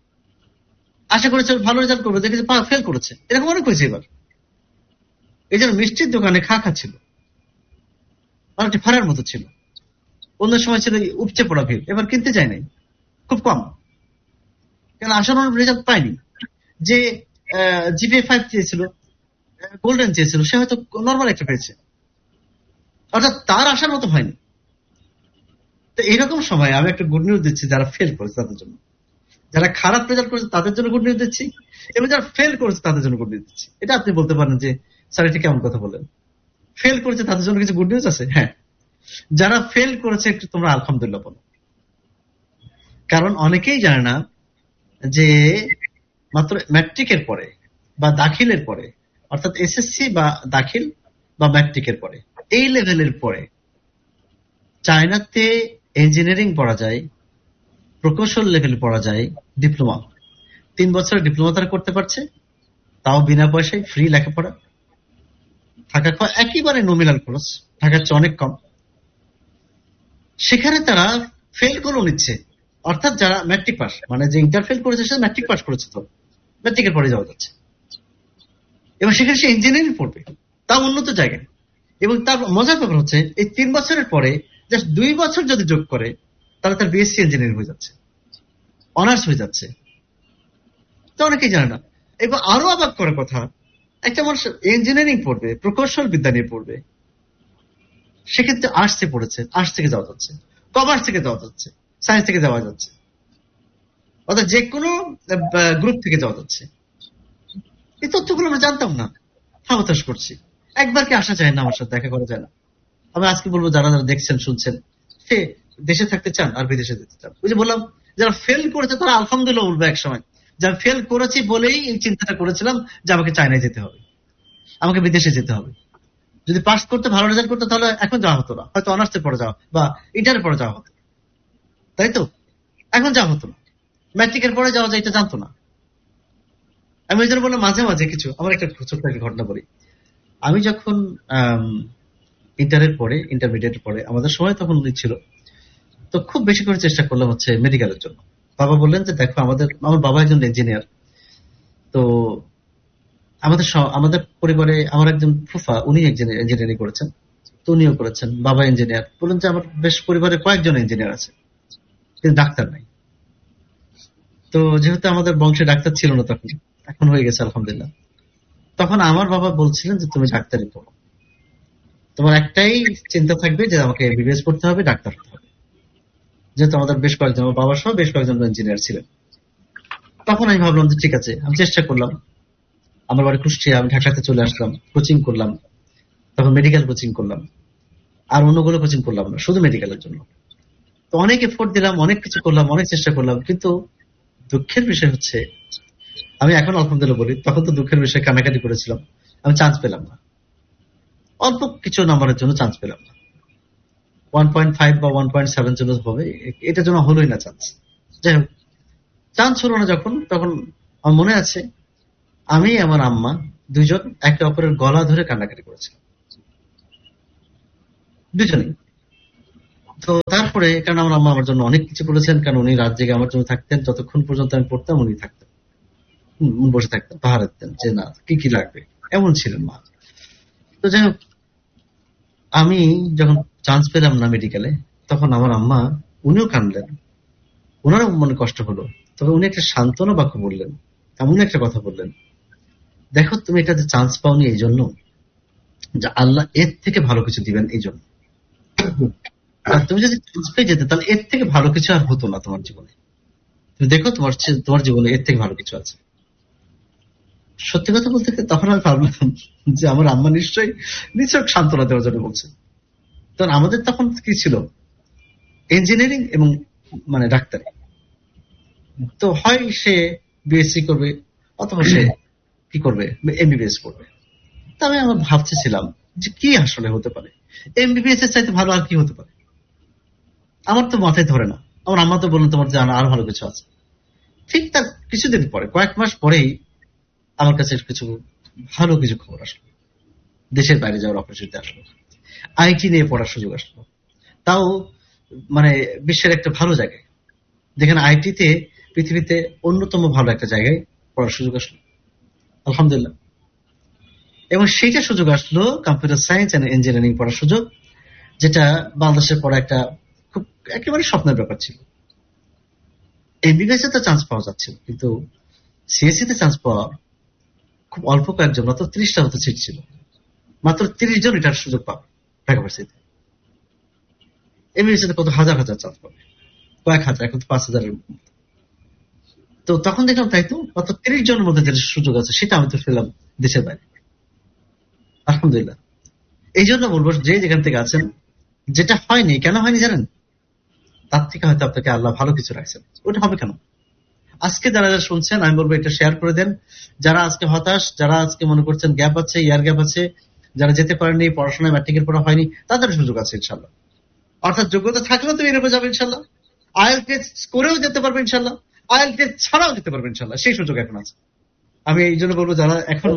আশা করেছিল ভালো রেজাল্ট করবে, দেখেছে ফেল করেছে। এরকম অনেক হয়েছে এবার। এই জন্য মিষ্টির দোকানে খা খা ছিল, অনেকটা ফারার মতো ছিল। অন্য সময় ছিল উপচে পড়া ভিড়, এবার কিনতে যায় নাই, খুব কম। কেন আশানুরূপ রেজাল্ট পায়নি। যে জিপিএ ফাইভ চেয়েছিল, গোল্ডেন চেয়েছিল, সে হয়তো নর্মাল একটা পেয়েছে, অর্থাৎ তার আশার মতো হয়নি। তো এইরকম সময় আমি একটা গুড নিউজ দিচ্ছি যারা ফেল করেছে তাদের জন্য। যারা খারাপ রেজাল্ট করেছে তাদের জন্য গুড নিউজ দিচ্ছি, এবং যারা ফেল করেছে তাদের জন্য গুড নিউজ দিচ্ছি। এটা আপনি বলতে পারেন যে স্যার এটা কেমন কথা বলেন, ফেল করেছে তাদের জন্য কিছু গুড নিউজ আছে? হ্যাঁ, যারা ফেল করেছে একটু তোমরা আলহামদুলিল্লাহ বলো। কারণ অনেকেই জানে না যে মাত্র ম্যাট্রিকের পরে বা দাখিলের পরে, অর্থাৎ এসএসসি বা দাখিল বা ম্যাট্রিকের পরে, এই লেভেলের পরে চায়নাতে ইঞ্জিনিয়ারিং পড়া যায়, প্রকৌশল লেভেল পড়া যায়, ডিপ্লোমা। তিন বছরের ডিপ্লোমা তারা করতে পারছে, তাও বিনা পয়সায়, ফ্রি লেখাপড়া, থাকা খাওয়া একেবারে নমিনাল খরচ, ঢাকার চেয়ে অনেক কম। সেখানে তারা ফেল করে নিচ্ছে, অর্থাৎ যারা ম্যাট্রিক পাস, মানে যে ইন্টার ফেল করেছে সে ম্যাট্রিক পাস করেছে, তো ম্যাট্রিকের পরে যাওয়া যাচ্ছে, এবং সেখানে সে ইঞ্জিনিয়ারিং পড়বে, তাও উন্নত জায়গায়। এবং তার মজার ব্যাপার হচ্ছে এই তিন বছরের পরে জাস্ট দুই বছর যদি যোগ করে তাহলে তার বিএসসি ইঞ্জিনিয়ারিং হয়ে যাচ্ছে, অনার্স হয়ে যাচ্ছে। তো অনেকেই জানে না। এবং আরো অবাক করার কথা, একটা মানুষ ইঞ্জিনিয়ারিং পড়বে, প্রকৌশল বিদ্যা নিয়ে পড়বে, সেক্ষেত্রে আর্টসে পড়েছে, আর্টস থেকে যাওয়া যাচ্ছে, কমার্স থেকে যাওয়া যাচ্ছে, সায়েন্স থেকে যাওয়া যাচ্ছে, অর্থাৎ যে কোনো গ্রুপ থেকে যাওয়া যাচ্ছে। এই তথ্যগুলো আমরা জানতাম না, হাবতাস করছি। একবার কি আসা যায় না, আমার সাথে দেখা করা যায় না? আমি আজকে বলবো যারা যারা দেখছেন শুনছেন, সে দেশে থাকতে চান আর বিদেশে যেতে চান। ওই যে বললাম, যারা ফেল করেছে তারা আলহামদুলিল্লাহ বলবে এক সময়, যারা ফেল করেছি বলেই এই চিন্তাটা করেছিলাম যে আমাকে চায়নায় যেতে হবে, আমাকে বিদেশে যেতে হবে। যদি পাস করতে, ভালো রেজাল্ট করতে, তাহলে এখন যাওয়া হতো না, হয়তো অনার্সের পরে যাওয়া বা ইন্টারের পরে যাওয়া হতো, তাই তো? এখন যাওয়া হতো না, ম্যাট্রিকের পরে যাওয়া যায় এটা জানতো না। আমি ওই জন্য বললাম মাঝে মাঝে কিছু, আমার একটা ছোট্ট একটা ঘটনা বলি। আমি যখন ইন্টারের পরে, ইন্টারমিডিয়েটের পরে, আমাদের সময় তখন ছিল, তো খুব বেশি করে চেষ্টা করলাম হচ্ছে মেডিকেলের জন্য। বাবা বললেন যে দেখো, আমাদের আমার বাবা একজন ইঞ্জিনিয়ার, তো আমাদের আমাদের পরিবারে আমার একজন ফুফা, উনি ইঞ্জিনিয়ারিং করেছেন, তো উনিও করেছেন, বাবা ইঞ্জিনিয়ার। বললেন যে আমার বেশ পরিবারে কয়েকজন ইঞ্জিনিয়ার আছে, কিন্তু ডাক্তার নাই। তো যেহেতু আমাদের বংশে ডাক্তার ছিল না তখন, এখন হয়ে গেছে আলহামদুলিল্লাহ। তখন আমার বাবা বলছিলেন যে তুমি ডাক্তারি পড়ো, তোমার একটাই চিন্তা থাকবে যে আমাকে এমবিবিএস পড়তে হবে, ডাক্তার হতে হবে। যেহেতু আমাদের বেশ কয়েকজন, আমার বাবার সহ বেশ কয়েকজন ইঞ্জিনিয়ার ছিলেন। তখন আমি ভাবলাম যে ঠিক আছে, আমি চেষ্টা করলাম। আমার বাড়ি কুষ্টিয়া, আমি ঢাকাতে চলে আসলাম, কোচিং করলাম, তখন মেডিকেল কোচিং করলাম, আর অন্যগুলো কোচিং করলাম না, শুধু মেডিকেলের জন্য। তো অনেক এফোর্ট দিলাম, অনেক কিছু করলাম, অনেক চেষ্টা করলাম, কিন্তু দুঃখের বিষয় হচ্ছে, আমি এখন আলহামদুলিল্লাহ বলি, তখন তো দুঃখের বিষয়, কানাকাটি করেছিলাম, আমি চান্স পেলাম না। অল্প কিছু নাম্বারের জন্য চান্স পেলাম না, ওয়ান পয়েন্ট ফাইভ বা ওয়ান পয়েন্ট সেভেন জন্য হবে, এটার জন্য হলোই না চান্স। যাই হোক, চান্স হলো না যখন, তখন আমার মনে আছে আমি আমার আম্মা দুজন একে অপরের গলা ধরে কান্নাকাটি করেছিলাম, দুজনেই। তো তারপরে, কারণ আমার আম্মা আমার জন্য অনেক কিছু করেছেন, কারণ উনি রাত জেগে আমার জন্য থাকতেন, যতক্ষণ পর্যন্ত আমি পড়তাম উনি থাকতেন, বসে থাকতেন, পাহাড় দিতেন যে না কি কি লাগবে, এমন ছিলেন মা। তো যাই হোক, আমি যখন চান্স পেলাম না মেডিকেলে, তখন আমার আম্মা, উনিও কানলেন, ওনারও মনে কষ্ট হলো। তবে উনি একটা সান্ত্বনা বাক্য বললেন, এমন একটা কথা বললেন, দেখো তুমি এটা যে চান্স পাওনি এই জন্য, যে আল্লাহ এর থেকে ভালো কিছু দিবেন এই জন্য। আর তুমি যদি চান্স পেয়ে যেতে, তাহলে এর থেকে ভালো কিছু আর হতো না তোমার জীবনে। তুমি দেখো তোমার তোমার জীবনে এর থেকে ভালো কিছু আছে। সত্যি কথা বলতে তখন আমি ভাবলাম যে আমার আম্মা নিশ্চয়ই নিশ্চয় সান্ত্বনা দেওয়ার জন্য বলছে। তখন আমাদের তখন কি ছিল, ইঞ্জিনিয়ারিং এবং মানে ডাক্তারি। তো হয় সে বিএসসি করবে, অথবা সে কি করবে, এমবিবিএস করবে। তা আমি আমার ভাবতেছিলাম যে কি আসলে হতে পারে, এমবিবিএস এর চাইতে ভালো আর কি হতে পারে। আমার তো মাথায় ধরে না। আমার আম্মা তো বললেন তোমার জানা আরো ভালো কিছু আছে। ঠিক তার কিছুদিন পরে, কয়েক মাস পরেই আমার কাছে কিছু ভালো কিছু খবর আসলো, দেশের বাইরে যাওয়ার অপরচুনিটি আসলো, আইটি নিয়ে পড়ার সুযোগ আসলো, তাও মানে বিশ্বের একটা ভালো জায়গায়, যেখানে আইটিতে পৃথিবীতে অন্যতম ভালো একটা জায়গায় পড়ার সুযোগ আসলো আলহামদুলিল্লাহ। এবং সেইটা সুযোগ আসলো কম্পিউটার সায়েন্স এন্ড ইঞ্জিনিয়ারিং পড়ার সুযোগ, যেটা বাংলাদেশের পড়া একটা খুব একেবারে স্বপ্নের ব্যাপার ছিল। এমবিবিএস তে চান্স পাওয়া যাচ্ছিল, কিন্তু সিএসসি তে চান্স পাওয়া খুব অল্প কয়েকজন, মাত্র ত্রিশটা মতো সিট ছিল, মাত্র তিরিশ জন এটার সুযোগ পাবে ঢাকা ভার্সিটিতে। এমবিবিএস তে কত হাজার হাজার চান্স পাবে, কয়েক হাজার, এখন তো পাঁচ হাজারের। তো তখন দেখলাম তাই তো মাত্র তিরিশ জনের মধ্যে যেটা সুযোগ আছে সেটা আমি তো ফেলাম দেশের বাইরে আলহামদুলিল্লাহ। এই জন্য বলবো, যে যেখান থেকে আছেন, যেটা হয়নি, কেন হয়নি জানেন? তার থেকে হয়তো আপনাকে আল্লাহ ভালো কিছু রাখছেন। ওটা হবে কেন? আজকে যারা যারা শুনছেন, আমি বলবো এটা শেয়ার করে দেন। যারা আজকে হতাশ, যারা আজকে মনে করছেন গ্যাপ আছে, ইয়ার গ্যাপ আছে, যারা যেতে পারেননি, পড়াশোনায় ম্যাট্রিকের পড়া হয়নি, তাদের সুযোগ আছে ইনশাল্লাহ। অর্থাৎ যোগ্যতা থাকলেও তুমি ইউরোপে যাবে ইনশাল্লাহ, আইএল টেস্ট করেও যেতে পারবে ইনশাল্লাহ, আইএল টেস্ট ছাড়াও যেতে পারবে ইনশাল্লাহ। সেই সুযোগ এখন আছে। আমি এই জন্য বলবো, যারা এখন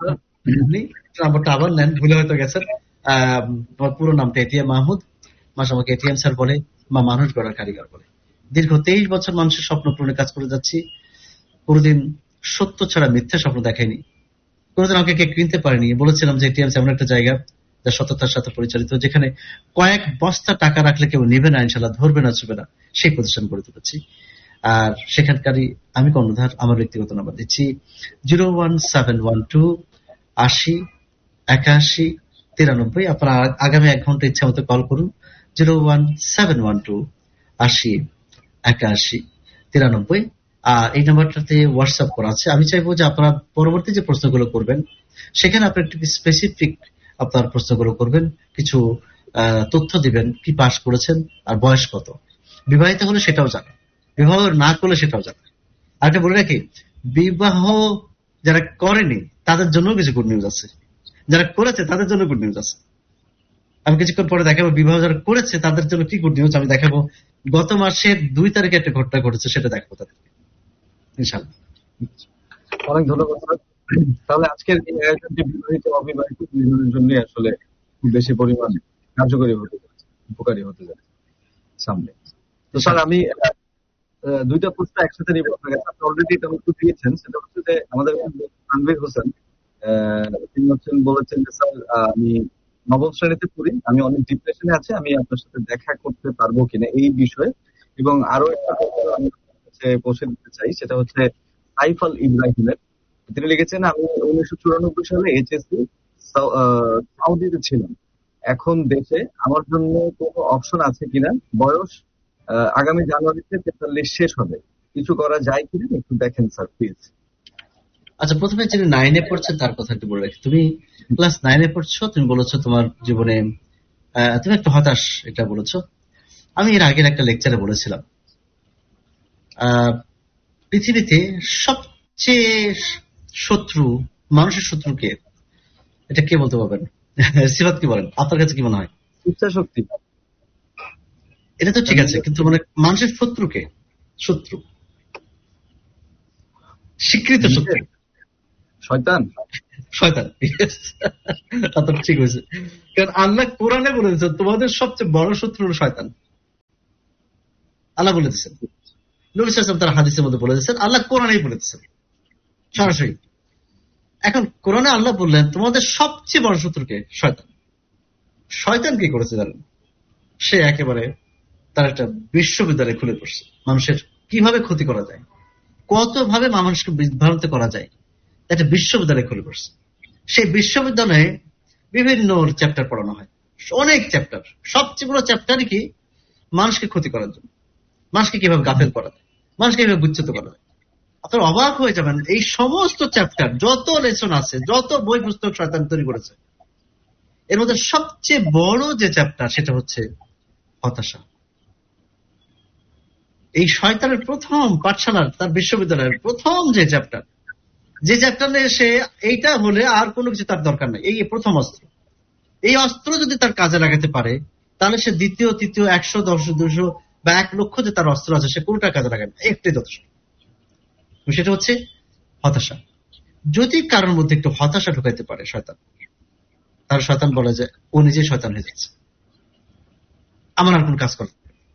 নাম্বারটা আবার নেন, ভুলে হয়তো গেছেন, আহ পুরো নামটা এটিএম মাহমুদ, মাসে আমাকে এটিএম স্যার বলে, বা মানুষ গড়ার কারিগর বলে। দীর্ঘ তেইশ বছর মানুষের স্বপ্ন পূরণে কাজ করে যাচ্ছি। কোনোদিন সত্য ছাড়া মিথ্যা স্বপ্ন দেখাইনি, কোনোদিন আমাকে কে কিনতে পারেনি। বলেছিলাম যে এটিএম এমন একটা জায়গা যা সততার সাথে পরিচালিত, যেখানে কয়েক বস্তা টাকা রাখলে কেউ নেবে না ইনশাল্লাহ, ধরবে না, ছুবে না, সেই প্রতিষ্ঠান গড়ে তুলেছি। আর সেখানকারই আমি কর্ণধার। আমার ব্যক্তিগত নাম্বার দিচ্ছি zero one seven one two আশি একাশি তিরানব্বই। আপনারা আগামী এক ঘন্টা ইচ্ছা মতো কল করুন, zero one seven one two আশি একাশি তিরানব্বই। আর এই নাম্বারটাতে হোয়াটসঅ্যাপ করা আছে। আমি চাইবো যে আপনারা পরবর্তী যে প্রশ্নগুলো করবেন, সেখানে আপনি একটু স্পেসিফিক আপনার প্রশ্নগুলো করবেন, কিছু তথ্য দিবেন, কি পাস করেছেন আর বয়স কত, বিবাহিত হলে সেটাও জানেন, বিবাহ না করলে সেটাও জানেন। আর একটা বলে রাখি, বিবাহ যারা করেনি তাদের জন্য কিছু গুড নিউজ আছে, যারা করেছে তাদের জন্য গুড নিউজ আছে। আমি কিছুক্ষণ পরে দেখাবো বিবাহ যারা করেছে তাদের জন্য কি গুড নিউজ আমি দেখাবো। গত মাসের দুই তারিখে একটা ঘটনা ঘটেছে, সেটা দেখাবো তাদেরকে ইনশাআল্লাহ। অনেক ধন্যবাদ স্যার। তাহলে আজকের এই আয়োজনটি বিবাহিত অবিবাহিত দুজনের জন্য আসলে খুব বেশি পরিমাণে কার্যকরী হতে যাচ্ছে, উপকারী হতে যাচ্ছে সামনে। তো স্যার আমি দুইটা প্রশ্ন একসাথে নিব আপনার কাছে। আপনি অলরেডি এটা উত্তর দিয়েছেন, সেটা হচ্ছে যে আমাদের তানভীর হোসেন তিনি হচ্ছেন বলেছেন যে স্যার আমি নবম শ্রেণীতে পড়ি, আমি অনেক ডিপ্রেশনে আছি, আমি আপনার সাথে দেখা করতে পারবো কিনা এই বিষয়ে। এবং আরো একটা প্রশ্ন আমি পৌঁছে দিতে চাই, সেটা হচ্ছে সাইফাল ইব্রাহিমের। তিনি লিখেছেন, আমি উনিশশো চুরানব্বই সালে এইচএসসি সৌদিতে ছিলাম, এখন দেশে, আমার জন্য কোনো অপশন আছে কিনা, বয়স আগামী জানুয়ারিতে তেতাল্লিশ শেষ হবে, কিছু করা যায় কিনা একটু দেখেন স্যার প্লিজ। আচ্ছা, প্রথমে যিনি নাইনে পড়ছে তার কথা একটু বলে রাখি। তুমি ক্লাস নাইনে পড়ছো, তুমি বলেছো তোমার জীবনে তুমি একটু হতাশ, এটা বলেছো। আমি এর আগের একটা লেকচারে বলেছিলাম, পৃথিবীতে সবচেয়ে শত্রু, মানুষের শত্রু কে, এটা কে বলতে পারবেন? সিফাত কি বলেন, আপনার কাছে কি মনে হয়? ইচ্ছা শক্তি। এটা তো ঠিক আছে, কিন্তু মানে মানুষের শত্রু কে? শত্রু স্বীকৃত শত্রু শয়তান। শয়তান, আপনার ঠিক হয়েছে। কারণ আল্লাহ কোরআনে বলে দিচ্ছেন তোমাদের সবচেয়ে বড় শত্রু হল শয়তান। আল্লাহ বলে দিচ্ছেন, নবী সাল্লাল্লাহু আলাইহি ওয়াসাল্লাম তার হাদিসের মধ্যে বলে দিচ্ছেন, আল্লাহ কোরআনেই বলে দিচ্ছেন সরাসরি। এখন কোরআনে আল্লাহ বললেন তোমাদের সবচেয়ে বড় শত্রুকে শয়তান। শয়তান কি করেছে জানেন? সে একেবারে তার একটা বিশ্ববিদ্যালয় খুলে পড়ছে, মানুষের কিভাবে ক্ষতি করা যায়, কত ভাবে মানুষকে বিভ্রান্ত করা যায়, একটা বিশ্ববিদ্যালয় খুলে পড়ছে। সেই বিশ্ববিদ্যালয়ে বিভিন্ন চ্যাপ্টার পড়ানো হয়, অনেক চ্যাপ্টার। সবচেয়ে বড় চ্যাপ্টারই কি? মানুষকে ক্ষতি করার জন্য, মানুষকে কিভাবে গাফেল করা যায়, মানুষকে কিভাবে বিচ্যুত করা যায়। আপনার অবাক হয়ে যাবেন, এই সমস্ত চ্যাপ্টার, যত লেসন আছে, যত বই পুস্তক শয়তান তৈরি করেছে, এর মধ্যে সবচেয়ে বড় যে চ্যাপ্টার সেটা হচ্ছে হতাশা। এই শয়তানের প্রথম পাঠশালার, তার বিশ্ববিদ্যালয়ের প্রথম যে চ্যাপ্টার, যে চ্যাপ্টার সে এইটা হলে আর কোনো কিছু তার দরকার নেই, এই প্রথম অস্ত্র। এই অস্ত্র যদি তার কাজে লাগাতে পারে, তাহলে সে দ্বিতীয় তৃতীয় একশো দশ দুশো বা এক লক্ষ যে তার অস্ত্র আছে, সে কোনটা কাজে লাগায় না, একটাই যথেষ্ট। সেটা হচ্ছে হতাশা। যদি কারোর মধ্যে একটু হতাশা ঢুকাইতে পারে শয়তান, তার শয়তান বলে যে ও নিজেই শয়তান হয়ে যাচ্ছে, আমার আর কোন কাজ করে।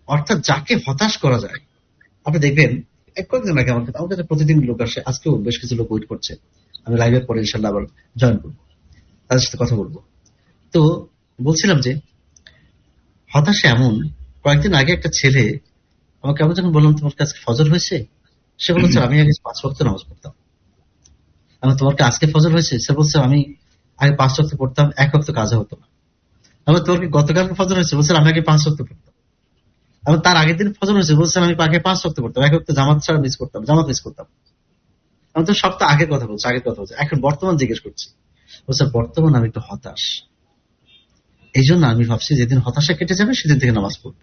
অর্থাৎ যাকে হতাশ করা যায়, আপনি দেখবেন এক কয়েকদিন আগে আমার আমার কাছে প্রতিদিন লোক আসে, আজকেও বেশ কিছু লোক ওয়েট করছে, আমি লাইভের পরে ইনশাল্লাহ আবার জয়েন করবো, তাদের সাথে কথা বলবো। তো বলছিলাম যে হতাশা এমন, কয়েকদিন আগে একটা ছেলে আমাকে, আমি যখন বললাম তোমার কাছে ফজর হয়েছে, সে বলেছে আমি আগে পাঁচ ওয়াক্ত নামাজ পড়তাম। আমি তোমার আজকে ফজর হয়েছে? সে বলছে আমি আগে পাঁচ ওয়াক্ত পড়তাম, এক ওয়াক্ত কাজে হতো না। আমি তোমার কি গতকাল ফজর হয়েছে? বলছে আমি আগে পাঁচ ওয়াক্ত পড়তাম। আমি তার আগের দিন ফজর হয়েছে, বলছেন আমি আগে পাঁচ ওয়াক্ত পড়তাম, এক ওয়াক্ত জামাত ছাড়া মিস করতাম, জামাত মিস করতাম। আমি তো সপ্তাহ আগের কথা বলছি, আগের কথা বলছি, এখন বর্তমান জিজ্ঞেস করছি। বলছে বর্তমান আমি একটু হতাশ, এই জন্য আমি ভাবছি যেদিন হতাশা কেটে যাবে সেদিন থেকে নামাজ পড়বো।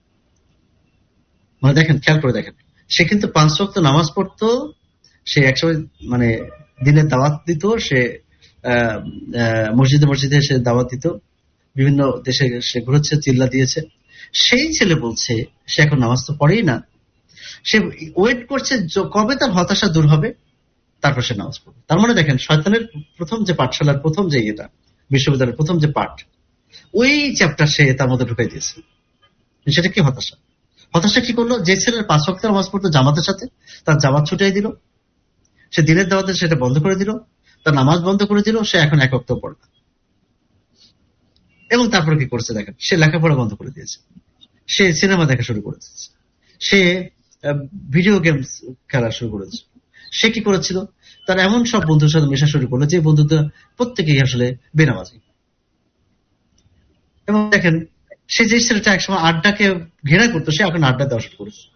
মানে দেখেন, খেয়াল করে দেখেন, সে কিন্তু পাঁচ ওয়াক্ত নামাজ পড়তো, সে একসময় মানে দিনের দাওয়াত দিত, সে মসজিদে মসজিদে সে দাওয়াত দিত, বিভিন্ন দেশে সে ঘুরেছে, চিল্লা দিয়েছে। সেই ছেলে বলছে সে এখন নামাজ তো পড়েই না, সে ওয়েট করছে কবে তার হতাশা দূর হবে, তারপর সে নামাজ পড়বে। তার মানে দেখেন, শয়তানের প্রথম যে পাঠশালার প্রথম যে এটা, বিশ্ববিদ্যালয়ের প্রথম যে পাঠ, ওই চ্যাপ্টার সে তার মধ্যে ঢুকাই দিয়েছে। সেটা কি হতাশা? হতাশা কি করলো? যে ছেলের পাঁচ ওয়াক্ত নামাজ পড়তো জামাতের সাথে, তার জামাত ছুটাই দিল, সে দিনের দাওয়াতে সেটা বন্ধ করে দিল, তার নামাজ বন্ধ করে দিল, সে এখন এক ওয়াক্ত পড়ে না। এবং তারপরে কি করছে দেখেন, সে লেখাপড়া বন্ধ করে দিয়েছে, সে সিনেমা দেখা শুরু করে দিয়েছে, সে ভিডিও গেমস খেলা শুরু করেছে। সে কি করেছিল, তার এমন সব বন্ধুর সাথে মেশা শুরু করলো যে বন্ধুদের প্রত্যেকেই আসলে বেনামাজি। এবং দেখেন, সে যে ছেলেটা একসময় আড্ডাকে ঘৃণা করতো, সে এখন আড্ডা দেওয়া শুরু করেছে।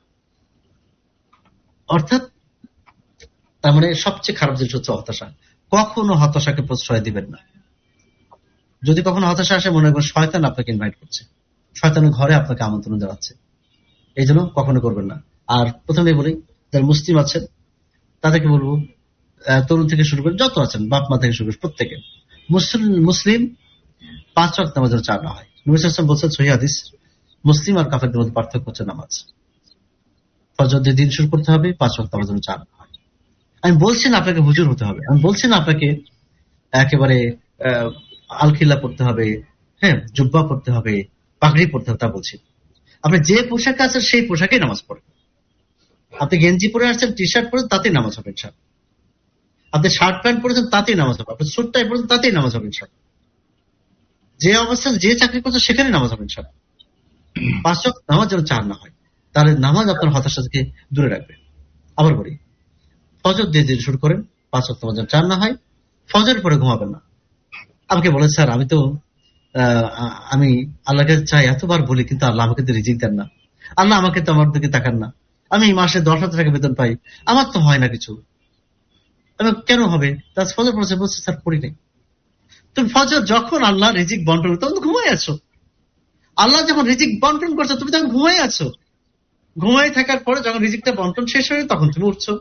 অর্থাৎ তার মানে সবচেয়ে খারাপ জিনিস হচ্ছে হতাশা। কখনো হতাশাকে প্রশ্রয় দিবেন না। যদি কখনো হতাশা আসে, মনে করবেন শয়তান আপনাকে ইনভাইট করছে, শয়তানের ঘরে আপনাকে আমন্ত্রণ জানাচ্ছে, এই জন্য কখনো করবেন না। আর প্রথমে বলি, যারা মুসলিম আছেন তাদেরকে বলবো, তরুণ থেকে শুরু করে যত আছেন, বাপ মা থেকে শুরু করে প্রত্যেকে, মুসলিম মুসলিম পাঁচ ওয়াক্ত নামাজের চার না হয়। নবী সাল্লাল্লাহু আলাইহি ওয়াসাল্লাম বলছেন সহিহ হাদিস, মুসলিম আর কাফেরদের মধ্যে পার্থক্য হচ্ছে নামাজ। ফজর দিয়ে দিন শুরু করতে হবে, পাঁচ ওয়াক্ত নামাজের চার না হয়। আমি বলছি না আপনাকে হুজুর হতে হবে, আমি বলছি না আপনাকে একেবারে আলখিল্লা পড়তে হবে, হ্যাঁ জুব্বা পড়তে হবে, পাগড়ি পড়তে হবে, তা বলছি। আপনি যে পোশাকে আছেন সেই পোশাকে নামাজ পড়েন। আপনি গেঞ্জি পরে আসছেন, টি শার্ট পরে, তাতেই নামাজ হবে ইনশাআল্লাহ। আপনি শার্ট প্যান্ট পরেছেন, তাতেই নামাজ হবে। আপনি স্যুট টাই পরেছেন, তাতেই নামাজ হবে ইনশাআল্লাহ। যে অবস্থায় যে চাকরি করছে সেখানে নামাজ হবে ইনশাআল্লাহ। পাঁচ ওয়াক্ত নামাজ যেন চার না হয়, তাহলে নামাজ আপনার হতাশা থেকে দূরে রাখবে। আবার বলি, ফজর দিয়ে দিন শুরু করেন, পাঁচ ওয়াক্ত নামাজ যেন চার না হয়। ফজরের পরে ঘুমাবেন না। আমাকে বলে স্যার আমি তো আমি আল্লাহকে চাই, এতবার বলি, কিন্তু আল্লাহ আমাকে তো রিজিক দেন না, আল্লাহ আমাকে তো আমার দিকে তাকান না, আমি মাসে দশ হাজার টাকা বেতন পাই, আমার তো হয় না কিছু, আমি কেন হবে? তার ফজর পড়ছে, বলছে স্যার পড়ি নাই। তুমি ফজর যখন আল্লাহ রিজিক বন্টন, তখন তো ঘুমাই আছো। আল্লাহ যখন রিজিক বন্টন করছো, তুমি তখন ঘুমাই আছো। ঘুমাই থাকার পরে যখন রিজিকটা বন্টন শেষ হয়ে, তখন তুমি উঠছো।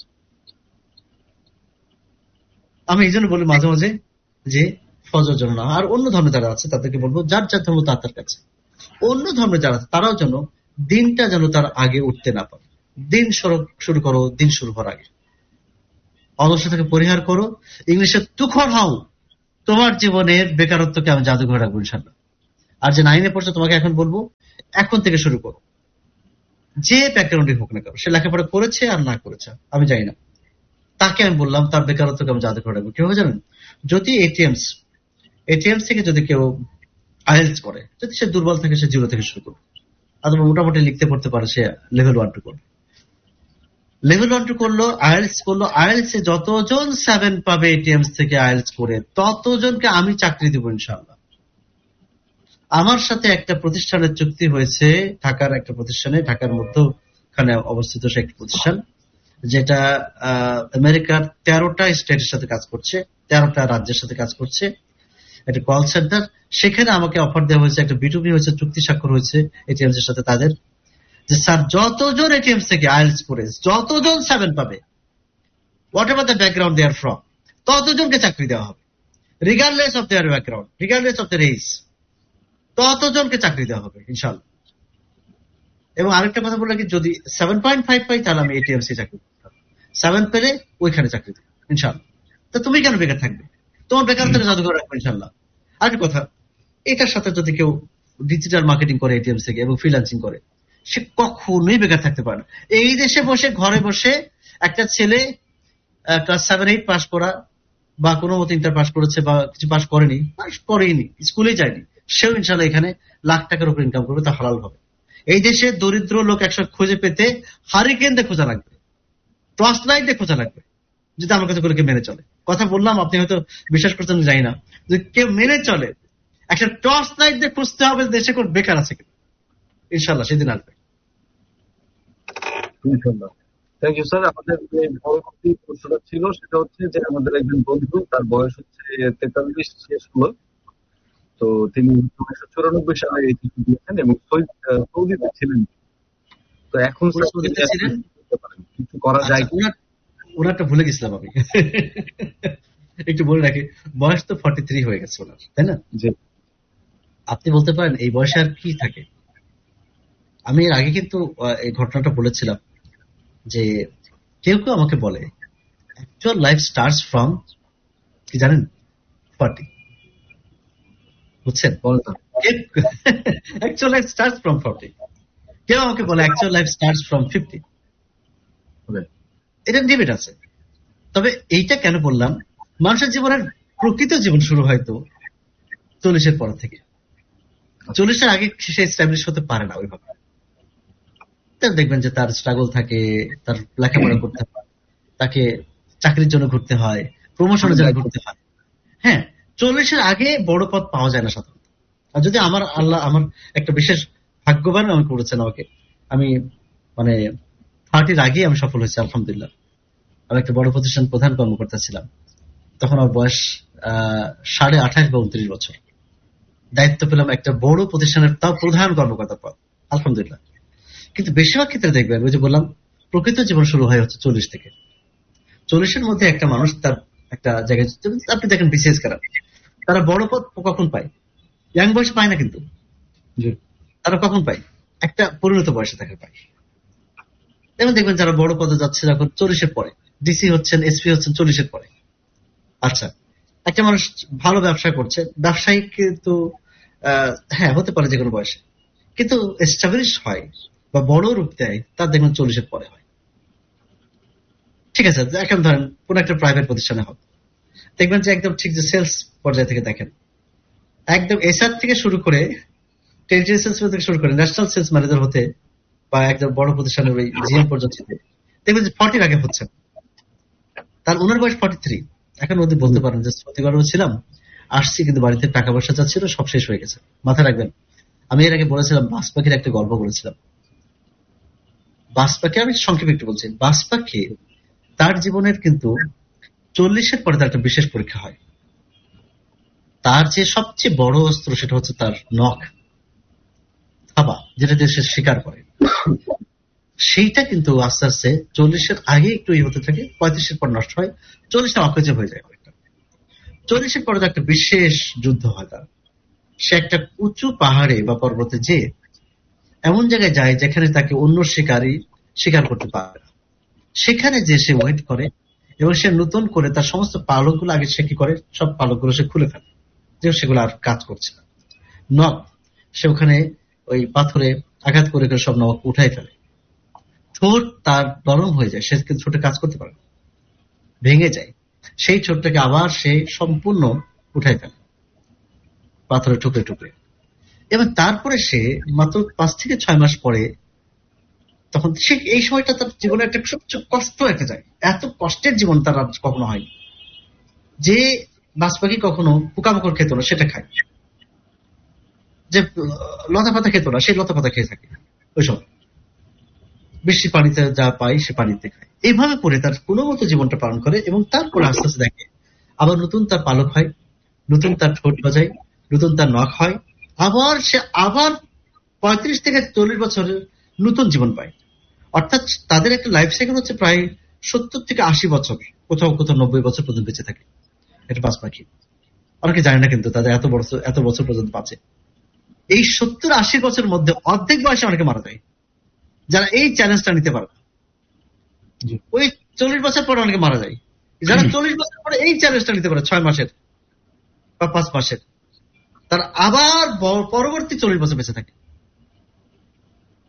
আমি এই জন্য বলি মাঝে মাঝে যে ফজর যেন না। আর অন্য ধর্মে যারা আছে তাদেরকে বলবো, যার যার ধর্ম তার তার কাছে, অন্য ধর্মে যারা আছে তারাও যেন দিনটা যেন তার আগে উঠতে না পারে। দিন শুরু করো, দিন শুরু করার আগে অলসতাকে পরিহার করো। ইংলিশে তুখর হও, তোমার জীবনের বেকারত্বকে আমি জাদুঘর রাখবো ইনশাআল্লাহ। আর যে নাইনে পড়ছো, তোমাকে এখন বলবো, এখন থেকে শুরু করো। যে ব্যাকগ্রাউন্ডে হোক না কেন, সে লেখাপড়া করেছে আর না করেছে আমি জানি না, তাকে আমি বললাম তার বেকারত্বকে আমি জাদুঘর রাখবো। কেউ জানেন, যদি এটিএমস এটিএমস থেকে যদি কেউ আইএলটিএস করে, যদি সে দুর্বল থাকে, সে জিরো থেকে শুরু করবে। অথবা মোটামুটি লিখতে পড়তে পারে, সে লেভেল ওয়ান টু করবে। লেভেল ওয়ান টু করলো, আইএলটিএস করলো, আইএলটিএস এ যতজন সেভেন পাবে এটিএমস থেকে আইএলটিএস করে, ততজনকে আমি চাকরি দেবো ইনশাআল্লাহ। আমার সাথে একটা প্রতিষ্ঠানের চুক্তি হয়েছে, ঢাকার একটা প্রতিষ্ঠানে, ঢাকার মধ্যখানে অবস্থিত সে একটা প্রতিষ্ঠান, যেটা আমেরিকার তেরোটা স্টেটের সাথে কাজ করছে, তেরোটা রাজ্যের সাথে কাজ করছে, একটা কল সেন্টার। সেখানে আমাকে অফার দেওয়া হয়েছে, একটা বিটুবি হয়েছে, চুক্তি স্বাক্ষর হয়েছে এটিএমস এর সাথে তাদের, যে স্যার যতজন এটিএমস থেকে আইএলটিএস করে যতজন সেভেন পাবে, what ever the background they are from, ততজনকে চাকরি দেওয়া হবে, regardless of their background, regardless of their age, ততজনকে চাকরি দেওয়া হবে ইনশাআল্লাহ। এবং আরেকটা কথা বললে কি, যদি সেভেন পয়েন্ট ফাইভ পাই তাহলে আমি এটিএমসি চাকরি, সেভেন পেলে ওইখানে চাকরি দেবো ইনশাআল্লাহ। তো তুমি কেন বেকার থাকবে? তোমার বেকারত্বকে জাদুঘর রাখবো ইনশাআল্লাহ। আরেকটা কথা, এটার সাথে যদি কেউ ডিজিটাল মার্কেটিং করে এটিএমস থেকে এবং ফ্রিল্যান্সিং করে, সে কখনোই বেকার থাকতে পারে না। এই দেশে বসে ঘরে বসে একটা ছেলে ক্লাস সেভেন এইট পাস করা বা কোনো মতো ইন্টার পাস করেছে বা কিছু পাস করেনি, পাস করেনি, স্কুলে যায়নি, সেও ইনশাল্লাহ এখানে লাখ টাকার উপর ইনকাম করবে, তা হালাল হবে। এই দেশে দরিদ্র লোক একসাথে খুঁজে পেতে হারিকেন দিয়ে খোঁজা লাগবে, টর্চ লাইট দিয়ে খোঁজা লাগবে, যদি আমার কাছে করে কেউ মেনে চলে। কথা বললাম, আপনি হয়তো বিশ্বাস করছেন জানি না, যদি কেউ মেনে চলে একটা টর্চ লাইট দিয়ে খুঁজতে হবে দেশে কোন বেকার আছে কিনা। ইনশাল্লাহ সেদিন আসবে। ইনশাআল্লাহ। Thank you sir. আমাদের যে পরবর্তী প্রশ্নটা ছিল সেটা হচ্ছে যে আমাদের একজন বন্ধু, তার বয়স হচ্ছে তেতাল্লিশ শেষ হলো, তো তিনি উনিশশো চুরানব্বই সালে এই চিঠি দিয়েছেন এবং সৌদিতে ছিলেন। তো এখন কিছু করা যায় কিনা? ওনারটা ভুলে গেছিলাম আমি, একটু বলে রাখি, বয়স তো ফর্টি থ্রি হয়ে গেছে ওনার, তাই না? আপনি বলতে পারেন এই বয়সে আর কি থাকে। আমি এর আগে কিন্তু এই ঘটনাটা বলেছিলাম যে কেউ কেউ আমাকে বলে অ্যাকচুয়াল লাইফ স্টার্টস ফ্রম, কি জানেন, ফর্টি। বুঝছেন? Actual life starts from forty. কেউ আমাকে বলে actual life starts from fifty. এটা ডিবেট আছে। তবে এইটা কেন বললাম, মানুষের জীবনের প্রকৃত জীবন শুরু হয়তো চল্লিশের পর থেকে। চল্লিশের আগে সে এস্টাবলিশ হতে পারে না ওইভাবে। দেখবেন যে তার স্ট্রাগল থাকে, তার লেখাপড়া করতে হয়, তাকে চাকরির জন্য ঘুরতে হয়, প্রমোশনের জন্য ঘুরতে হয়। হ্যাঁ, চল্লিশের আগে বড় পদ পাওয়া যায় না সাধারণত। আর যদি আমার আল্লাহ আমার একটা বিশেষ ভাগ্যবান আমি করেছেন আমাকে, আমি মানে থার্টির আগে আমি সফল হয়েছি আলহামদুলিল্লাহ। আমি একটা বড় প্রতিষ্ঠান প্রধান কর্মকর্তা ছিলাম, তখন আমার বয়স আহ সাড়ে আঠাশ বা উনত্রিশ বছর। দায়িত্ব পেলাম একটা বড় প্রতিষ্ঠানের, তাও প্রধান কর্মকর্তা পদ, আলহামদুলিল্লাহ। কিন্তু বেশিরভাগ ক্ষেত্রে দেখবেন, ওই যে বললাম প্রকৃত জীবন শুরু হয় হচ্ছে চল্লিশ থেকে। চল্লিশের মধ্যে একটা মানুষ তার একটা জায়গায়, আপনি দেখেন বিসিএস কারা, তারা বড় পদ কখন পায়? ইয়াং বয়সে পায় না, কিন্তু তারা কখন পায়? একটা পরিণত বয়সে তাকে পায়। যেমন দেখবেন যারা বড় পদে যাচ্ছে এখন চল্লিশের পরে, ডিসি হচ্ছেন, এসপি হচ্ছেন চল্লিশের পরে। আচ্ছা, একটা মানুষ ভালো ব্যবসা করছে, ব্যবসায়ী কিন্তু হ্যাঁ হতে পারে যে কোনো বয়সে, কিন্তু এস্টাবলিশ হয় বা বড় রূপ দেয় তার দেখবেন চল্লিশের পরে হয়। ঠিক আছে, এখন ধরেন কোন একটা প্রাইভেট প্রতিষ্ঠানে হবে, দেখবেন যে একদম ঠিক যে সেলস পর্যায় থেকে দেখেন, একদম এসআর থেকে শুরু করে টেরিটরি সেলস থেকে শুরু করে ন্যাশনাল সেলস ম্যানেজার হতে বা একদম বড় প্রতিষ্ঠানের ওই জিএম পর্যন্ত দেখবেন যে ফর্টির আগে হচ্ছে, তার ওনার বয়স ফর্টি থ্রি। এখন ওদের বলতে পারেন যে সৌদি আরবে ছিলাম, আসছি, কিন্তু বাড়িতে টাকা পয়সা যাচ্ছিল, সব শেষ হয়ে গেছে। মাথায় রাখবেন, আমি এর আগে বলেছিলাম বাস পাখির একটা গল্প বলেছিলাম। বাস পাখি, আমি সংক্ষেপে একটু বলছি, বাস পাখি তার জীবনের কিন্তু চল্লিশের পরে তার একটা বিশেষ পরীক্ষা হয়। তার যে সবচেয়ে বড় অস্ত্র সেটা হচ্ছে তার নখ, থাবা, যেটা দেশে শিকার করে, সেইটা কিন্তু আস্তে আস্তে চল্লিশের আগে একটু ই হতে থাকে, পঁয়ত্রিশের পর নষ্ট হয়, চল্লিশটা অকেজে হয়ে যায়। চল্লিশের পরে একটা বিশেষ যুদ্ধ হয় তার। সে একটা উঁচু পাহাড়ে বা পর্বতে যে এমন জায়গায় যায় যেখানে তাকে অন্য শিকারী শিকার করতে পারে, সেখানে যে সে ওয়েট করে এবং সে নতুন করে তার সমস্ত পালকগুলো আগে সে কি করে, সব পালকগুলো সে খুলে ফেলে, যে সেগুলো আর কাজ করছে না। নখ, সে ওখানে ওই পাথরে আঘাত করে করে সব নখ উঠাই ফেলে। ঠোঁট তার নরম হয়ে যায়, সে কিন্তু ছোটে কাজ করতে পারে, ভেঙে যায়, সেই ঠোঁটটাকে আবার সে সম্পূর্ণ উঠাই ফেলে পাথরে টুকরে টুকরে। এবং তারপরে সে মাত্র পাঁচ থেকে ছয় মাস পরে, তখন সে এই সময়টা তার জীবনে একটা সবচেয়ে কষ্ট একটা যায়, এত কষ্টের জীবন তার আর কখনো হয়নি। যে বাজ পাখি কখনো পোকামাকড় খেত না সেটা খায়, যে লতা পাতা খেত না সেই লতা পাতা খেয়ে থাকে, ওই সময় বৃষ্টি পানিতে যা পাই সে পানিতে খায়। এইভাবে করে তার কোনো মতো জীবনটা পালন করে এবং তারপরে আস্তে আস্তে দেখে আবার নতুন তার পালক হয়, নতুন তার ঠোঁট বাজায়, নতুন তার নখ হয়, আবার সে আবার পঁয়ত্রিশ থেকে চল্লিশ বছরের নতুন জীবন পায়। অর্থাৎ তাদের একটা লাইফ সাইকেল হচ্ছে প্রায় সত্তর থেকে আশি বছর, কোথাও কোথাও নব্বই বছর পর্যন্ত বেঁচে থাকে। এটা বাজ পাখি, অনেকে জানে না কিন্তু তাদের এত বছর এত বছর পর্যন্ত বাঁচে। এই সত্তর আশি বছরের মধ্যে অর্ধেক বয়সে অনেকে মারা যায়, যারা এই চ্যালেঞ্জটা নিতে পারে। ওই চল্লিশ বছর পরে অনেকে মারা যায়, যারা চল্লিশ বছর পরে এই চ্যালেঞ্জটা নিতে পারে, ছয় মাসের বা পাঁচ মাসের, তার আবার পরবর্তী চল্লিশ বছর বেঁচে থাকে।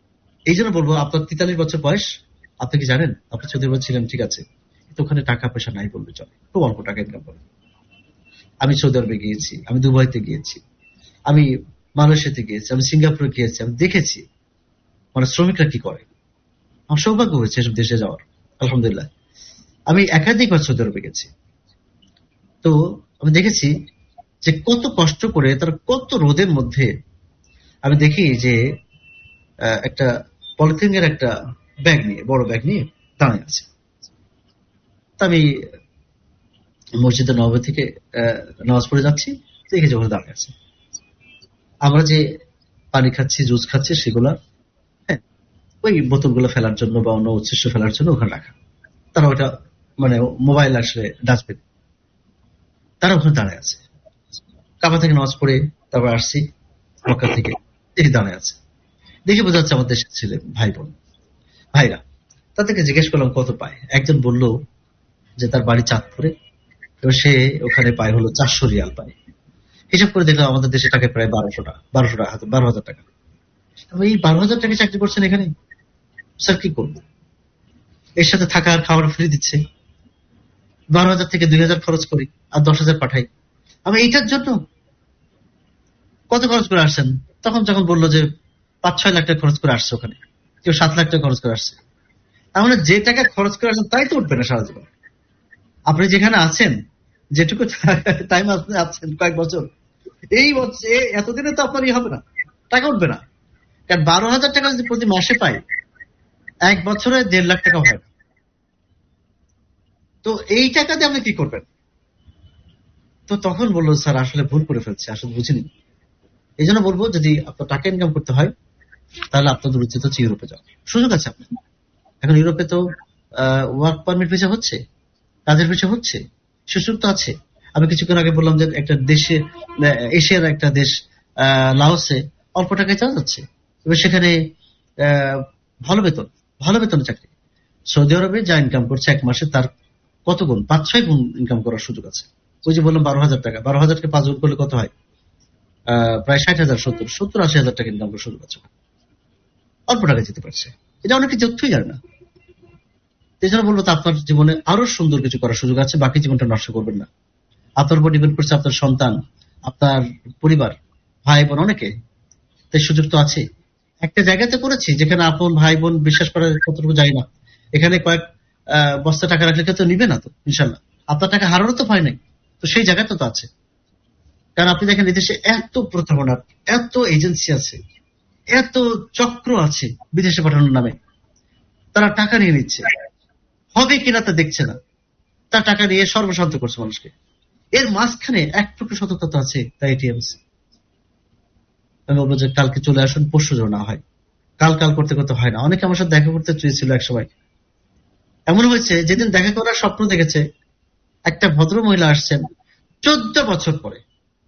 এই জন্য বলবো, আপনার তেতাল্লিশ বছর বয়স, আপনি কি জানেন আপনি চৌধুরী বছর ছিলেন, ঠিক আছে, তো ওখানে টাকা পয়সা নাই বলবে চলে, খুব অল্প টাকা ইনকাম করে। আমি সৌদি আরবে গিয়েছি, আমি দুবাইতে গিয়েছি, আমি মালয়েশিয়াতে গিয়েছি, আমি সিঙ্গাপুরে গিয়েছি, আমি দেখেছি মানে শ্রমিকরা কি করে। আমার সৌভাগ্য হয়েছে এসব দেশে যাওয়ার, আলহামদুলিল্লাহ। আমি একাধিকবার সৌদি আরবে গেছি, তো আমি দেখেছি যে কত কষ্ট করে তারা, কত রোদের মধ্যে। আমি দেখি যে একটা পলিথিনের একটা ব্যাগ নিয়ে, বড় ব্যাগ নিয়ে দাঁড়িয়ে আছে। তা আমি মসজিদে নববী থেকে নামাজ পড়ে যাচ্ছি, দেখে যখন দাঁড়িয়ে আছে। আমরা যে পানি খাচ্ছি, জুস খাচ্ছি, সেগুলা হ্যাঁ ওই বোতলগুলো ফেলার জন্য বা অন্য উচ্ছিষ্ট ফেলার জন্য ওখানে রাখা। তারা ওটা মানে মোবাইল আসলে ডাস্টবিন, তারা ওখানে দাঁড়িয়ে আছে। কাবা থেকে নামাজ পড়ে তারপর আসছি মক্কা থেকে, দেখে দাঁড়িয়ে আছে। দেখে বোঝা যাচ্ছে আমার দেশের ছেলে ভাই বোন ভাইরা। তাদেরকে জিজ্ঞেস করলাম কত পায়। একজন বলল যে তার বাড়ি চাঁদপুরে, এবং সে ওখানে পায় হলো চারশো রিয়াল পায়। হিসাব করে দেখলাম আমাদের দেশে টাকা প্রায় বারোশো টাকা বারোশো টাকা বারো হাজার টাকা। এই বারো হাজার টাকা চাকরি করছেন এখানে, স্যার কি করবো? এর সাথে থাকা আর খাবার ফ্রি দিচ্ছে। বারো হাজার থেকে দুই হাজার খরচ করি আর দশ হাজার পাঠাই। আমি এইটার জন্য কত খরচ করে আসছেন? তখন যখন বললো যে পাঁচ ছয় লাখ টাকা খরচ করে আসছে, ওখানে কেউ সাত লাখ টাকা খরচ করে আসছে। তাহলে যে টাকা খরচ করে আসছেন তাই তো উঠবে না সারা জীবন। আপনি যেখানে আছেন, যেটুকু টাইম আপনি আছেন কয়েক বছর, এই বছর এতদিনে তো আপনার ই হবে না, টাকা উঠবে না। কারণ বারো হাজার টাকা যদি প্রতি মাসে পাই, এক বছরে দেড় লাখ টাকা হয়। তো এই টাকা দিয়ে আপনি কি করবেন? তো তখন বললো স্যার আসলে ভুল করে ফেলছে, আসলে বুঝিনি। এই জন্য বলবো, যদি আপনার টাকা ইনকাম করতে হয় তাহলে আপনাদের উচিত হচ্ছে ইউরোপে যাওয়া। সুযোগ আছে আপনার। এখন ইউরোপে তো ওয়ার্ক পারমিট ভিসা হচ্ছে, কাজের ভিসা হচ্ছে, সুযোগ তো আছে। আমি কিছুক্ষণ আগে বললাম যে একটা দেশে, এশিয়ার একটা দেশ লাওসে অল্প টাকায় যাওয়া যাচ্ছে, এবার সেখানে ভালো বেতন, ভালো বেতন চাকরি। সৌদি আরবে যা ইনকাম করছে এক মাসে, তার কত গুণ, পাঁচ ছয় গুণ ইনকাম করার সুযোগ আছে। ওই যে বললাম বারো হাজার টাকা, বারো হাজারকে পাঁচ গুণ করলে কত হয়? আহ প্রায় ষাট হাজার সত্তর সত্তর আশি হাজার টাকা ইনকাম করার সুযোগ আছে। অল্প টাকা যেতে পারছে, এটা অনেকে যথই জানে না। এই জন্য বলবো, আপনার জীবনে আরো সুন্দর কিছু করার সুযোগ আছে, বাকি জীবনটা নষ্ট করবেন না। আপনার উপর ডিপেন্ড করছে আপনার সন্তান, আপনার পরিবার, ভাই বোন, অনেকে। তাই সুযোগ তো আছে। একটা জায়গাতে করেছি যেখানে আপন ভাই বোন বিশ্বাস করার কতটুকু যায় না, এখানে কয়েক বস্তা টাকা রাখলে কেউ তো নিবে না তো, ইনশাল্লাহ। আপনার টাকা হারানো তো ভয় নেই, তো সেই জায়গাটা তো আছে। কারণ আপনি দেখেন এদেশে এত প্রতারণার, এত এজেন্সি আছে, এত চক্র আছে বিদেশে পাঠানোর নামে। তারা টাকা নিয়ে নিচ্ছে, হবে কিনা তা দেখছে না, তার টাকা নিয়ে সর্বশান্ত করছে মানুষকে। এর মাঝখানে এক প্রকার সততা তো আছে, তাই এটিএমস। আমি বলবো যে কালকে চলে আসুন, পরশু যেন না হয়। কাল কাল করতে করতে হয় না। অনেকে আমার সাথে দেখা করতে চেয়েছিল এক সময়। এমন হয়েছে যেদিন দেখা করার স্বপ্ন দেখেছে, একটা ভদ্র মহিলা আসছেন চোদ্দ বছর পরে।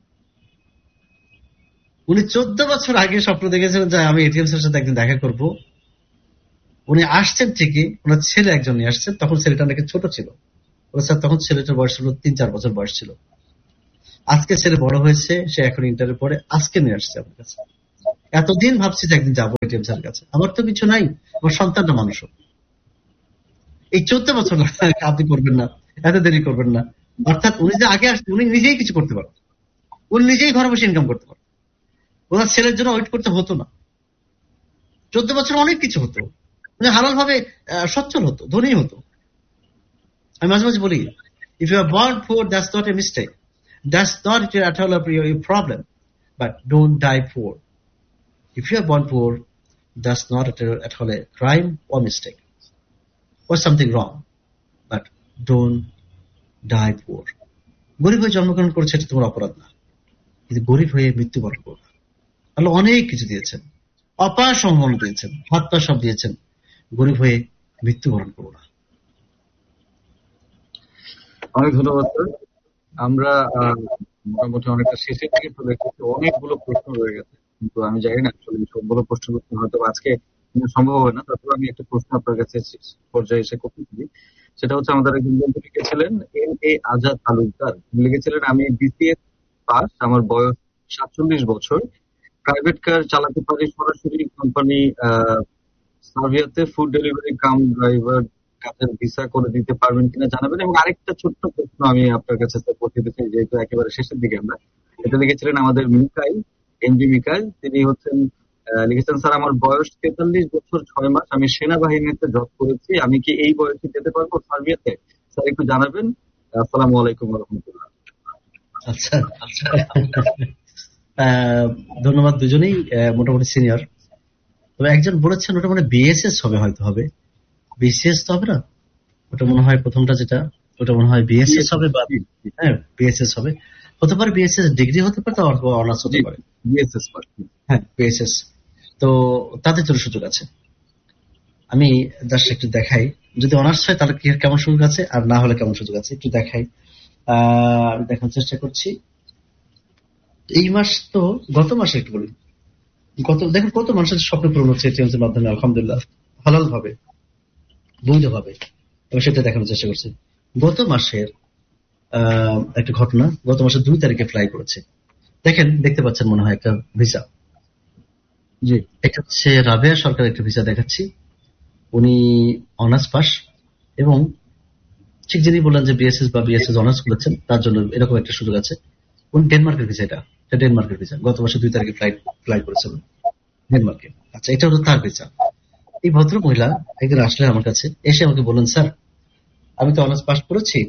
উনি চোদ্দ বছর আগে স্বপ্ন দেখেছেন যে আমি এটিএমস এর সাথে একদিন দেখা করব। উনি আসছেন ঠিকই, ওনার ছেলে একজন নিয়ে আসছেন, তখন ছেলেটা অনেক ছোট ছিল। স্যার তখন ছেলেটার বয়স ছিল তিন চার বছর বয়স ছিল। আজকে ছেলে বড় হয়েছে, সে এখন ইন্টারে পড়ে, আজকে নিয়ে আসছে আমার কাছে। এতদিন ভাবছি যে একদিন যাবো এটিএম স্যারের কাছে, আমার তো কিছু নাই, আমার সন্তানটা মানুষ। এই চোদ্দ বছর আপনি করবেন না, এত দেরি করবেন না। অর্থাৎ উনি যে আগে আসছেন, উনি নিজেই কিছু করতে পারেন, উনি নিজেই ঘরে বসে ইনকাম করতে পারেন। ওনার ছেলের জন্য ওয়েট করতে হতো না। চোদ্দ বছর অনেক কিছু হতো, উনি হালাল ভাবে সচ্ছল হতো, ধনী হতো। আমি মাঝে মাঝে বলি, if you are born poor, that's not a mistake, that's not at all a problem, but don't die poor. If you are born poor, that's not at all a crime or mistake or something wrong, but don't die poor. গরিব হয়ে জন্মগ্রহণ করেছে এটা তোমার অপরাধ না, কিন্তু গরিব হয়ে মৃত্যুবরণ করো। আল্লাহ অনেক কিছু দিয়েছেন, অপার সম্মান দিয়েছেন, হাত পা সব দিয়েছেন, গরিব হয়ে মৃত্যুবরণ করো না। অনেক ধন্যবাদ স্যার। আমরা মোটামুটি অনেকটা শেষের দিকে চলে এসেছি, অনেকগুলো প্রশ্ন রয়ে গেছে, কিন্তু আমি জানি না আসলে সবগুলো প্রশ্ন করতে হয়তো আজকে সম্ভব হবে না। তারপর আমি একটা প্রশ্ন আপনার কাছে পর্যায়ে এসে করতে চাই। সেটা হচ্ছে, আমাদের একজন বন্ধু লিখেছিলেন, এম এ আজাদ তালুকদার লিখেছিলেন, আমি বিসিএস পাস, আমার বয়স সাতচল্লিশ বছর, প্রাইভেট কার চালাতে পারি, সরাসরি company সার্বিয়াতে food delivery cum driver কাজের ভিসা করে দিতে পারবেন কিনা জানাবেন। এবং আরেকটা ছোট্ট প্রশ্ন আমি আপনার কাছে পৌঁছে চাই, যেহেতু একেবারে শেষের দিকে আমরা, এটা লিখেছিলেন আমাদের মিকাইল, এমডি মিকাইল। তিনি হচ্ছেন লিখেছেন, স্যার আমার বয়স তেতাল্লিশ বছর ছয় মাস, আমি সেনাবাহিনীতে জব করেছি, আমি কি এই বয়সে যেতে পারবো সার্বিয়াতে? স্যার একটু জানাবেন। আসসালামু আলাইকুম ওয়া রাহমাতুল্লাহ। আচ্ছা আচ্ছা, ধন্যবাদ। দুজনেই মোটামুটি সিনিয়র। তবে একজন বলেছেন ওটা মানে বিএসএস হবে, হয়তো হবে বিসিএস তো হবে না, ওটা মনে হয় প্রথমটা যেটা, ওটা মনে হয় বিএসএস হবে বা হ্যাঁ বিএসএস হবে, হতে পারে বিএসএস ডিগ্রি হতে পারে, অল্প অনার্স হতে পারে, বিএসএস হ্যাঁ বিএসএস। তো তাদের জন্য সুযোগ আছে। আমি জাস্ট একটু দেখাই, যদি অনার্স হয় তাহলে কেমন সুযোগ আছে, আর না হলে কেমন সুযোগ আছে একটু দেখাই। আহ আমি দেখার চেষ্টা করছি। এই মাস তো গত মাসে একটু বলি, গত দেখুন কত মানুষের স্বপ্ন পূরণ হচ্ছে এটিএমস এর মাধ্যমে, আলহামদুলিল্লাহ, হালাল ভাবে, বৈধ ভাবে। আমি সেটা দেখানোর চেষ্টা করছি। গত মাসের আহ একটা ঘটনা, গত মাসের দুই তারিখে ফ্লাই করেছে। দেখেন, দেখতে পাচ্ছেন মনে হয় একটা ভিসা, জি এটা হচ্ছে রাবেয়া সরকার একটা ভিসা দেখাচ্ছি। উনি অনার্স পাস, এবং ঠিক যিনি বললেন যে বিএসএস বা বিএসএস অনার্স করেছেন তার জন্য এরকম একটা সুযোগ আছে। উনি ডেনমার্কের ভিসা, এটা এটা ডেনমার্কের ভিসা, গত মাসে দুই তারিখে ফ্লাইট ফ্লাই করেছেন ডেনমার্কে। আচ্ছা, এটা হলো তার ভিসা। এই ভদ্র মহিলা একদিন আসলেন আমার কাছে, এসে আমাকে বললেন, স্যার আমি তো অনার্স পাস করেছি,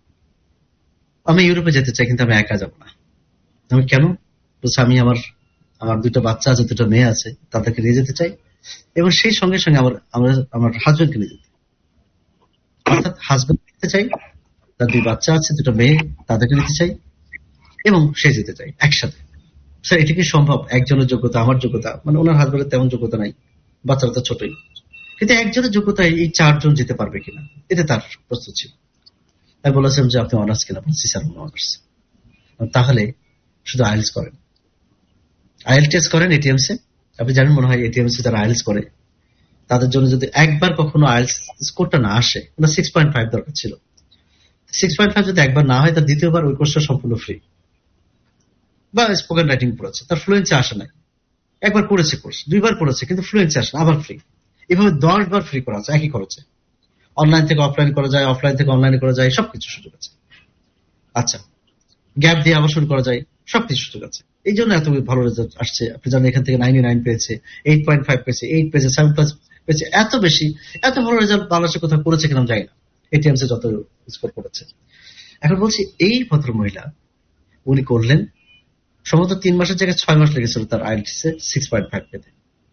আমি ইউরোপে যেতে চাই, কিন্তু আমি একা যাবো না। আমি কেন? বলছে আমি আমার আমার দুটো বাচ্চা আছে, দুটো মেয়ে আছে, তাদেরকে নিয়ে যেতে চাই, এবং সেই সঙ্গে সঙ্গে আমার আমার আমার হাজবেন্ডকে নিয়ে যেতে, অর্থাৎ হাজবেন্ড নিতে চাই, তার দুই বাচ্চা আছে, দুটো মেয়ে, তাদেরকে নিতে চাই, এবং সে যেতে চাই একসাথে। স্যার এটা কি সম্ভব? একজনের যোগ্যতা, আমার যোগ্যতা, মানে ওনার হাজবেন্ডের তেমন যোগ্যতা নাই, বাচ্চারা তো ছোটই, কিন্তু একজনের যোগ্যতায় এই চারজন যেতে পারবে কিনা, এটা তার প্রস্তুত ছিল। আমি বলেছিলাম যে আপনি অনার্স কিনা? বলছি স্যার অনার্স। তাহলে শুধু আইএলস করেন, আইএল টেস্ট করেন এটিএমস এ। আপনি জানেন মনে হয় এটিএমস এ যারা আইএলস করে তাদের জন্য যদি একবার কখনো আইএলস স্কোরটা না আসে, ওনার সিক্স পয়েন্ট ফাইভ দরকার ছিল, সিক্স পয়েন্ট ফাইভ যদি একবার না হয়, তার দ্বিতীয়বার ওই কোর্সটা সম্পূর্ণ ফ্রি। বা স্পোকেন রাইটিং পড়েছে, তার ফ্লুয়েন্সি আসে নাই, একবার করেছে কোর্স, দুইবার করেছে, কিন্তু ফ্লুয়েন্সি আসে না, আবার ফ্রি। এভাবে দশ বার ফ্রি করা আছে একই খরচে। অনলাইন থেকে অফলাইন করা যায়, অফলাইন থেকে অনলাইনে করা যায়, সবকিছু সুযোগ আছে। আচ্ছা, গ্যাপ দিয়ে আবার শুরু করা যায়, সবকিছু সুযোগ আছে। এই জন্য এত ভালো রেজাল্ট আসছে। আপনি জানেন এখান থেকে নাইনটি নাইন পেয়েছে, এইট পয়েন্ট ফাইভ পেয়েছে, এইট পেয়েছে, সেভেন প্লাস পেয়েছে, এত বেশি, এত ভালো রেজাল্ট বাংলাদেশে কোথাও করেছে কিনা যাই না, এটিএমস এ যত স্কোর করেছে। এখন বলছি এই ভদ্র মহিলা উনি করলেন, সম্ভবত তিন মাসের জায়গায় ছয় মাস লেগেছিল তার আইএলটিএস এ সিক্স পয়েন্ট ফাইভ পেতে।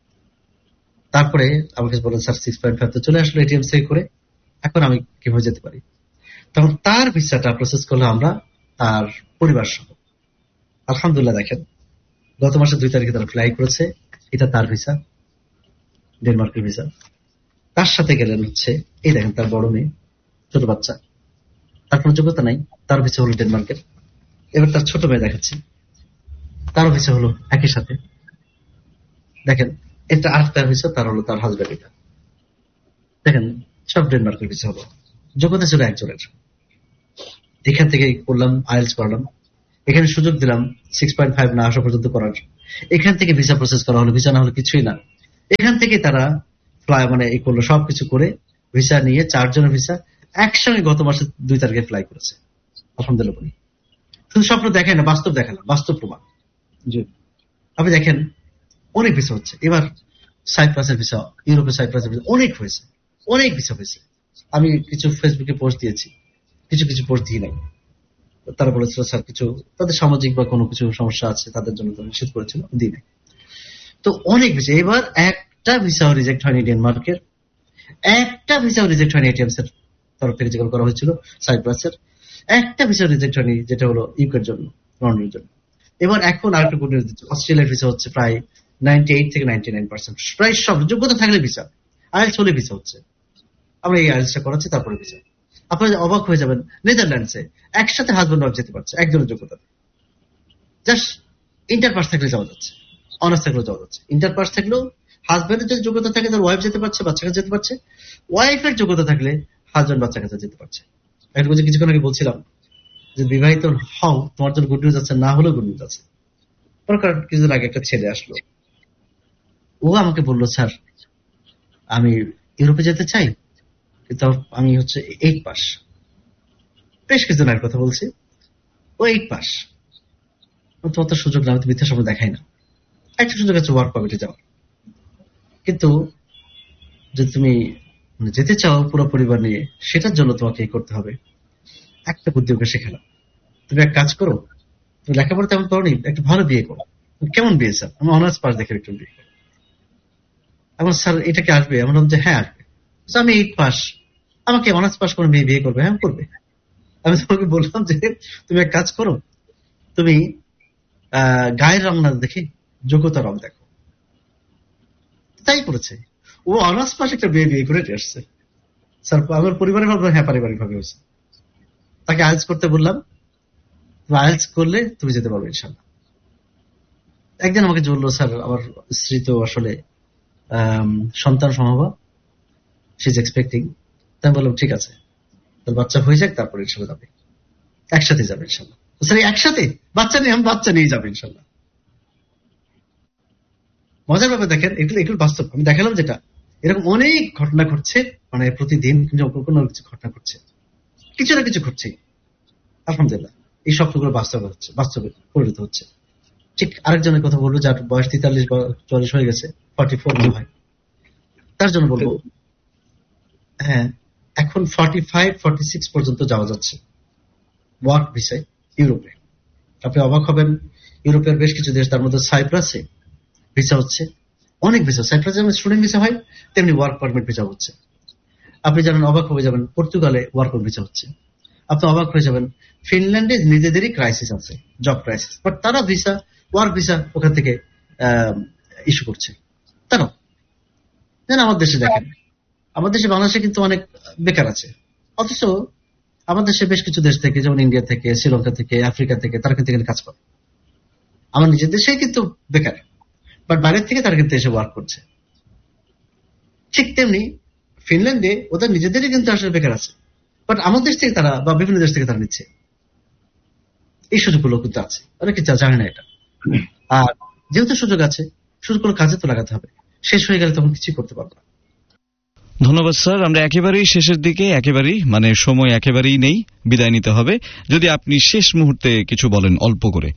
তারপরে আমাকে বলেন, স্যার সিক্স পয়েন্ট ফাইভ তো চলে আসলো এটিএমস এ করে, এখন আমি কিভাবে যেতে পারি? তখন তার ভিসাটা প্রসেস করলো আমরা, তার পরিবার সহ। আলহামদুলিল্লাহ, দেখেন গত মাসের দুই তারিখে তারা ফ্লাই করেছে, এটা তার ভিসা, ডেনমার্কের ভিসা। তার সাথে গেলেন হচ্ছে এই দেখেন তার বড় মেয়ে, ছোট বাচ্চা, তার কোনো যোগ্যতা নাই, তার ভিসা হলো ডেনমার্কের। এবার তার ছোট মেয়ে দেখাচ্ছি, তারও ভিসা হলো একই সাথে। দেখেন এটা আর তার ভিসা, তার হলো তার হাজব্যান্ড, এটা দেখেন সব ডেনমার্কের ভিসা হলো, যোগ্যতা ছিল একজনের। এখান থেকে করলাম, আইএলস করলাম, এখানে সুযোগ দিলাম সিক্স পয়েন্ট ফাইভ না আসা পর্যন্ত করার, এখান থেকে ভিসা প্রসেস করা হলো, ভিসা না হলো কিছুই না। এখান থেকে তারা ফ্লাই মানে এই করলো, সবকিছু করে ভিসা নিয়ে চারজনের ভিসা একসঙ্গে গত মাসে দুই তারিখে ফ্লাই করেছে। আলহামদুলিল্লাহ বলি, শুধু স্বপ্ন দেখায় না, বাস্তব দেখালাম, বাস্তব প্রমাণ। জি, আপনি দেখেন অনেক ভিসা হচ্ছে এবার, সাইপ্রাসের ভিসা, ইউরোপের সাইপ্রাসের ভিসা অনেক হয়েছে, অনেক ভিসা হয়েছে। আমি কিছু ফেসবুকে পোস্ট দিয়েছি, কিছু কিছু পোস্ট দিই নাই। তারা বলেছিল স্যার কিছু তাদের সামাজিক বা কোনো কিছু সমস্যা আছে, তাদের জন্য নিষেধ করেছিল, দিই নাই। তো অনেক ভিসা, এবার একটা ভিসাও রিজেক্ট হয়নি ডেনমার্কের, একটা ভিসাও রিজেক্ট হয়নি এটিএমস এর তরফ থেকে যেগুলো করা হয়েছিল সাইপ্রাসের, একটা ভিসাও রিজেক্ট হয়নি যেটা হলো ইউকের জন্য, লন্ডনের জন্য। এবার এখন আরেকটা গুড নিউজ দিচ্ছে, অস্ট্রেলিয়ার ভিসা হচ্ছে প্রায় নাইনটি এইট থেকে নাইনটি নাইন পার্সেন্ট, প্রায় সব যোগ্যতা থাকলে ভিসা, আইএলস হলে ভিসা হচ্ছে। আমরা এই আইএলসটা করাচ্ছি, তারপরে ভিসা। আপনারা অবাক হয়ে যাবেন, নেদারল্যান্ডসে একসাথে হাজবেন্ড ওয়াইফ যেতে পারছে একজনের যোগ্যতা, জাস্ট ইন্টার পাস থাকলে যাওয়া যাচ্ছে, অনার্স থাকলেও যাওয়া যাচ্ছে। ইন্টার পাস থাকলেও হাজবেন্ডের যদি যোগ্যতা থাকে তার ওয়াইফ যেতে পারছে, বাচ্চা কাছে যেতে পারছে, ওয়াইফের যোগ্যতা থাকলে হাজবেন্ড বাচ্চা কাছে যেতে পারছে। এখন যে কিছুক্ষণ আগে বলছিলাম যে বিবাহিত হও, তোমার জন্য গুড নিউজ আছে, না হলেও গুড নিউজ আছে। কারণ কিছুদিন আগে একটা ছেলে আসলো, ও আমাকে বললো স্যার আমি ইউরোপে যেতে চাই, কিন্তু আমি হচ্ছে এইট পাস, বেশ কিছুদিন আগের কথা বলছি, ও এইট পাস, তোমার তো সুযোগ না, আমি তো মিথ্যা স্বপ্ন দেখাই না। একটা সুযোগ আছে ওয়ার্ক পারমিটে যাওয়ার, কিন্তু যদি তুমি যেতে চাও পুরো পরিবার নিয়ে, সেটার জন্য তোমাকে এই করতে হবে। একটা বুদ্ধি ওকে শেখালাম, তুমি এক কাজ করো, তুমি লেখাপড়া তেমন করো নি, একটা ভালো বিয়ে করো। কেমন বিয়ে স্যার? আমি অনার্স পাস দেখে একটু বিয়ে। আমার স্যার এটা কি আসবে? আমার যে হ্যাঁ আসবে। আমি এইট পাস, আমাকে অনার্স পাস করে মেয়ে বিয়ে করবে? হ্যাঁ করবে। আমি তোমাকে বললাম যে তুমি এক কাজ করো, তুমি আহ গায়ের রং না দেখে যোগ্যতা রং দেখো। তাই করেছে, ও অনার্স পাস একটা বিয়ে বিয়ে করে আসছে। স্যার আমার পরিবারের ভাবে, হ্যাঁ পারিবারিক ভাবে হয়েছে। তাকে আইএলটিএস করতে বললাম, আইএলটিএস করলে তুমি যেতে পারবে ইনশাল্লাহ। একদিন আমাকে বললো, স্যার আমার স্ত্রী তো আসলে সন্তান সম্ভবা, শি ইজ এক্সপেক্টিং। তাই বললাম ঠিক আছে, তোর বাচ্চা হয়ে যাক, তারপরে ইনশাল্লাহ যাবে, একসাথে যাবে ইনশাল্লাহ। স্যার একসাথে বাচ্চা নিয়ে, আমি বাচ্চা নিয়ে যাবে ইনশাল্লাহ। মজার ব্যাপার দেখেন, এগুলো এগুলো বাস্তব। আমি দেখালাম যেটা, এরকম অনেক ঘটনা ঘটছে, মানে প্রতিদিন কোনো কিছু ঘটনা ঘটছে, কিছু না কিছু ঘটছে। আলহামদুলিল্লাহ এই স্বপ্নগুলো বাস্তব হচ্ছে, বাস্তবে পরিণত হচ্ছে। ঠিক আরেকজনের কথা বলবো, যার বয়স তেতাল্লিশ বা চল্লিশ হয়ে গেছে, ফর্টি ফোর মনে হয়, তার জন্য বলবো হ্যাঁ এখন ফর্টি ফাইভ ফর্টি সিক্স পর্যন্ত যাওয়া যাচ্ছে ওয়ার্ক ভিসায় ইউরোপে। আপনি অবাক হবেন, ইউরোপের বেশ কিছু দেশ, তার মধ্যে সাইপ্রাসে ভিসা হচ্ছে, অনেক ভিসা। সাইপ্রাসে যেমন স্টুডেন্ট ভিসা হয়, তেমনি ওয়ার্ক পারমিট ভিসা হচ্ছে। আপনি জানেন, অবাক হয়ে যাবেন, পর্তুগালে ওয়ার্ক ভিসা হচ্ছে। আপনি অবাক হয়ে যাবেন, ফিনল্যান্ডে নিজেদেরই ক্রাইসিস আছে, জব ক্রাইসিস, বাট তারা ভিসা, ওয়ার্ক ভিসা ওখান থেকে ইস্যু করছে। তারা যেন আমার দেশে দেখেন, আমার দেশে বাংলাদেশে কিন্তু অনেক বেকার আছে, অথচ আমার দেশে বেশ কিছু দেশ থেকে, যেমন ইন্ডিয়া থেকে, শ্রীলঙ্কা থেকে, আফ্রিকা থেকে, তারা কিন্তু এখানে কাজ করে। আমার নিজের দেশে কিন্তু বেকার, বাট বাইরের থেকে তারা কিন্তু এসে ওয়ার্ক করছে। ঠিক তেমনি ফিনল্যান্ডে ওদের নিজেদেরই কিন্তু আসলে বেকার আছে, বাট আমার দেশ থেকে তারা বা বিভিন্ন দেশ থেকে তারা নিচ্ছে। এই সুযোগগুলো কিন্তু আছে, অনেকে জানে না এটা। আর যেহেতু সুযোগ আছে, সুযোগগুলো কাজে তো লাগাতে হবে। শেষ হয়ে গেলে তখন কিছুই করতে পারবো না। ধন্যবাদ স্যার। আমরা একেবারেই শেষের দিকে, একেবারেই মানে সময় একেবারেই নেই, বিদায় নিতে হবে। যদি আপনি শেষ মুহূর্তে কিছু বলেন অল্প করে।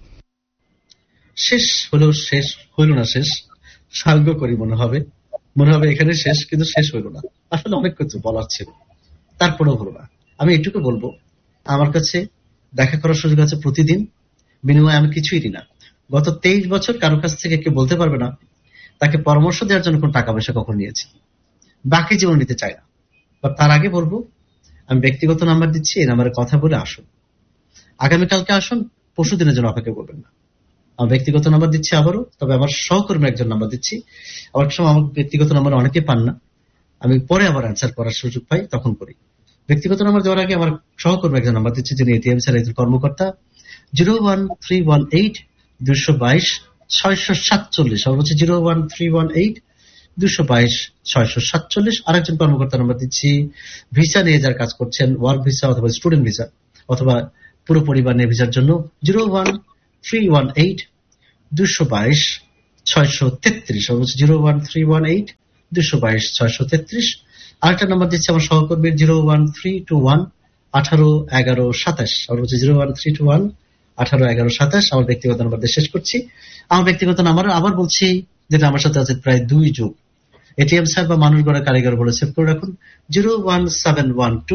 শেষ হলেও শেষ হইল না, শেষ সার্গ করি মনে হবে, মনে হবে এখানে শেষ, কিন্তু শেষ হইল না। আসলে অনেক কিছু বলার ছিল, তারপরেও হলো না। আমি এটুকু বলবো, আমার কাছে দেখা করার সুযোগ আছে প্রতিদিন, বিনিময়ে আমি কিছুই দিই না। গত তেইশ বছর কারো কাছ থেকে কেউ বলতে পারবে না তাকে পরামর্শ দেওয়ার জন্য কোন টাকা পয়সা কখন নিয়েছি, বাকি জীবন নিতে চাই না। তার আগে বলবো, আমি ব্যক্তিগত নাম্বার দিচ্ছি, এই নাম্বারে কথা বলে আসুন। আগামীকালকে আসুন, পরশু দিনের জন্য অপেক্ষা করবেন না। আমার ব্যক্তিগত নাম্বার দিচ্ছি আবারও, তবে আমার সহকর্মী একজন নাম্বার দিচ্ছি। আমার সময় আমার ব্যক্তিগত নাম্বার অনেকে পান না, আমি পরে আবার অ্যান্সার করার সুযোগ পাই, তখন করি। ব্যক্তিগত নাম্বার দেওয়ার আগে আমার সহকর্মী একজন নাম্বার দিচ্ছে, যিনি এটিএম স্যার একজন কর্মকর্তা, zero one three one eight দুশো বাইশ ছয়শো সাতচল্লিশ। আমার হচ্ছে zero one three one eight দুশো বাইশ ছয়শো সাতচল্লিশ। আরেকজন কর্মকর্তা নাম্বার দিচ্ছি, ভিসা নিয়ে যার কাজ করছেন, ওয়ার্ক ভিসা অথবা স্টুডেন্ট ভিসা অথবা পুরো পরিবার নিয়ে ভিসার জন্য, zero one three one eight দুশো বাইশ ছয়শো তেত্রিশ। আমার হচ্ছে zero one three one eight দুশো বাইশ ছয়শো তেত্রিশ। আরেকটা নাম্বার দিচ্ছে আমার সহকর্মীর, zero one three two one আঠারো এগারো সাতাশ। আমার হচ্ছে zero one three two one আঠারো এগারো সাতাশ। আমার ব্যক্তিগত নাম্বার দিয়ে শেষ করছি। আমার ব্যক্তিগত নাম্বার আবার বলছি, যেটা আমার সাথে আছে প্রায় দুই যুগ, এটিএম স্যার বা মানুষ গড়া কারিগর বলে সেভ করে রাখুন, zero one seven one two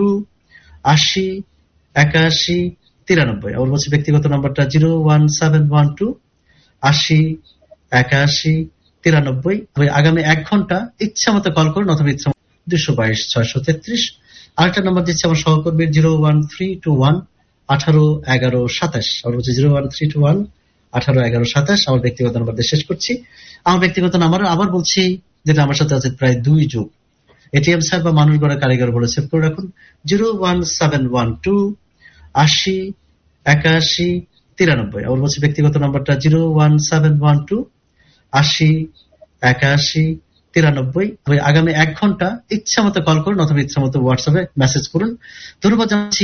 আশি একাশি তিরানব্বই। আমার বলছি ব্যক্তিগত নাম্বারটা zero one seven one two আশি একাশি তিরানব্বই। আগামী এক ঘন্টা ইচ্ছা মতো কল করুন, অথবা ইচ্ছা দুশো বাইশ ছয়শো তেত্রিশ। আরেকটা নাম্বার দিচ্ছে আমার সহকর্মীর, zero one three two one আঠারো এগারো সাতাশ। আমার হচ্ছে zero one three two one আঠারো এগারো সাতাশ। আমার ব্যক্তিগত নাম্বার দিয়ে শেষ করছি। আমার ব্যক্তিগত নাম্বার আবার বলছি, যেটা আমার সাথে আছে প্রায় দুই যুগ, এটিএম স্যার বা মানুষ গড়া কারিগর বলে সেভ করে রাখুন, zero one seven one two আশি একাশি তিরানব্বই। আমার বলছি ব্যক্তিগত নাম্বারটা zero one seven one two আশি একাশি তিরানব্বই। আগামী এক ঘন্টা ইচ্ছা মতো কল করুন, অথবা ইচ্ছা মতো হোয়াটসঅ্যাপে মেসেজ করুন। ধন্যবাদ জানাচ্ছি।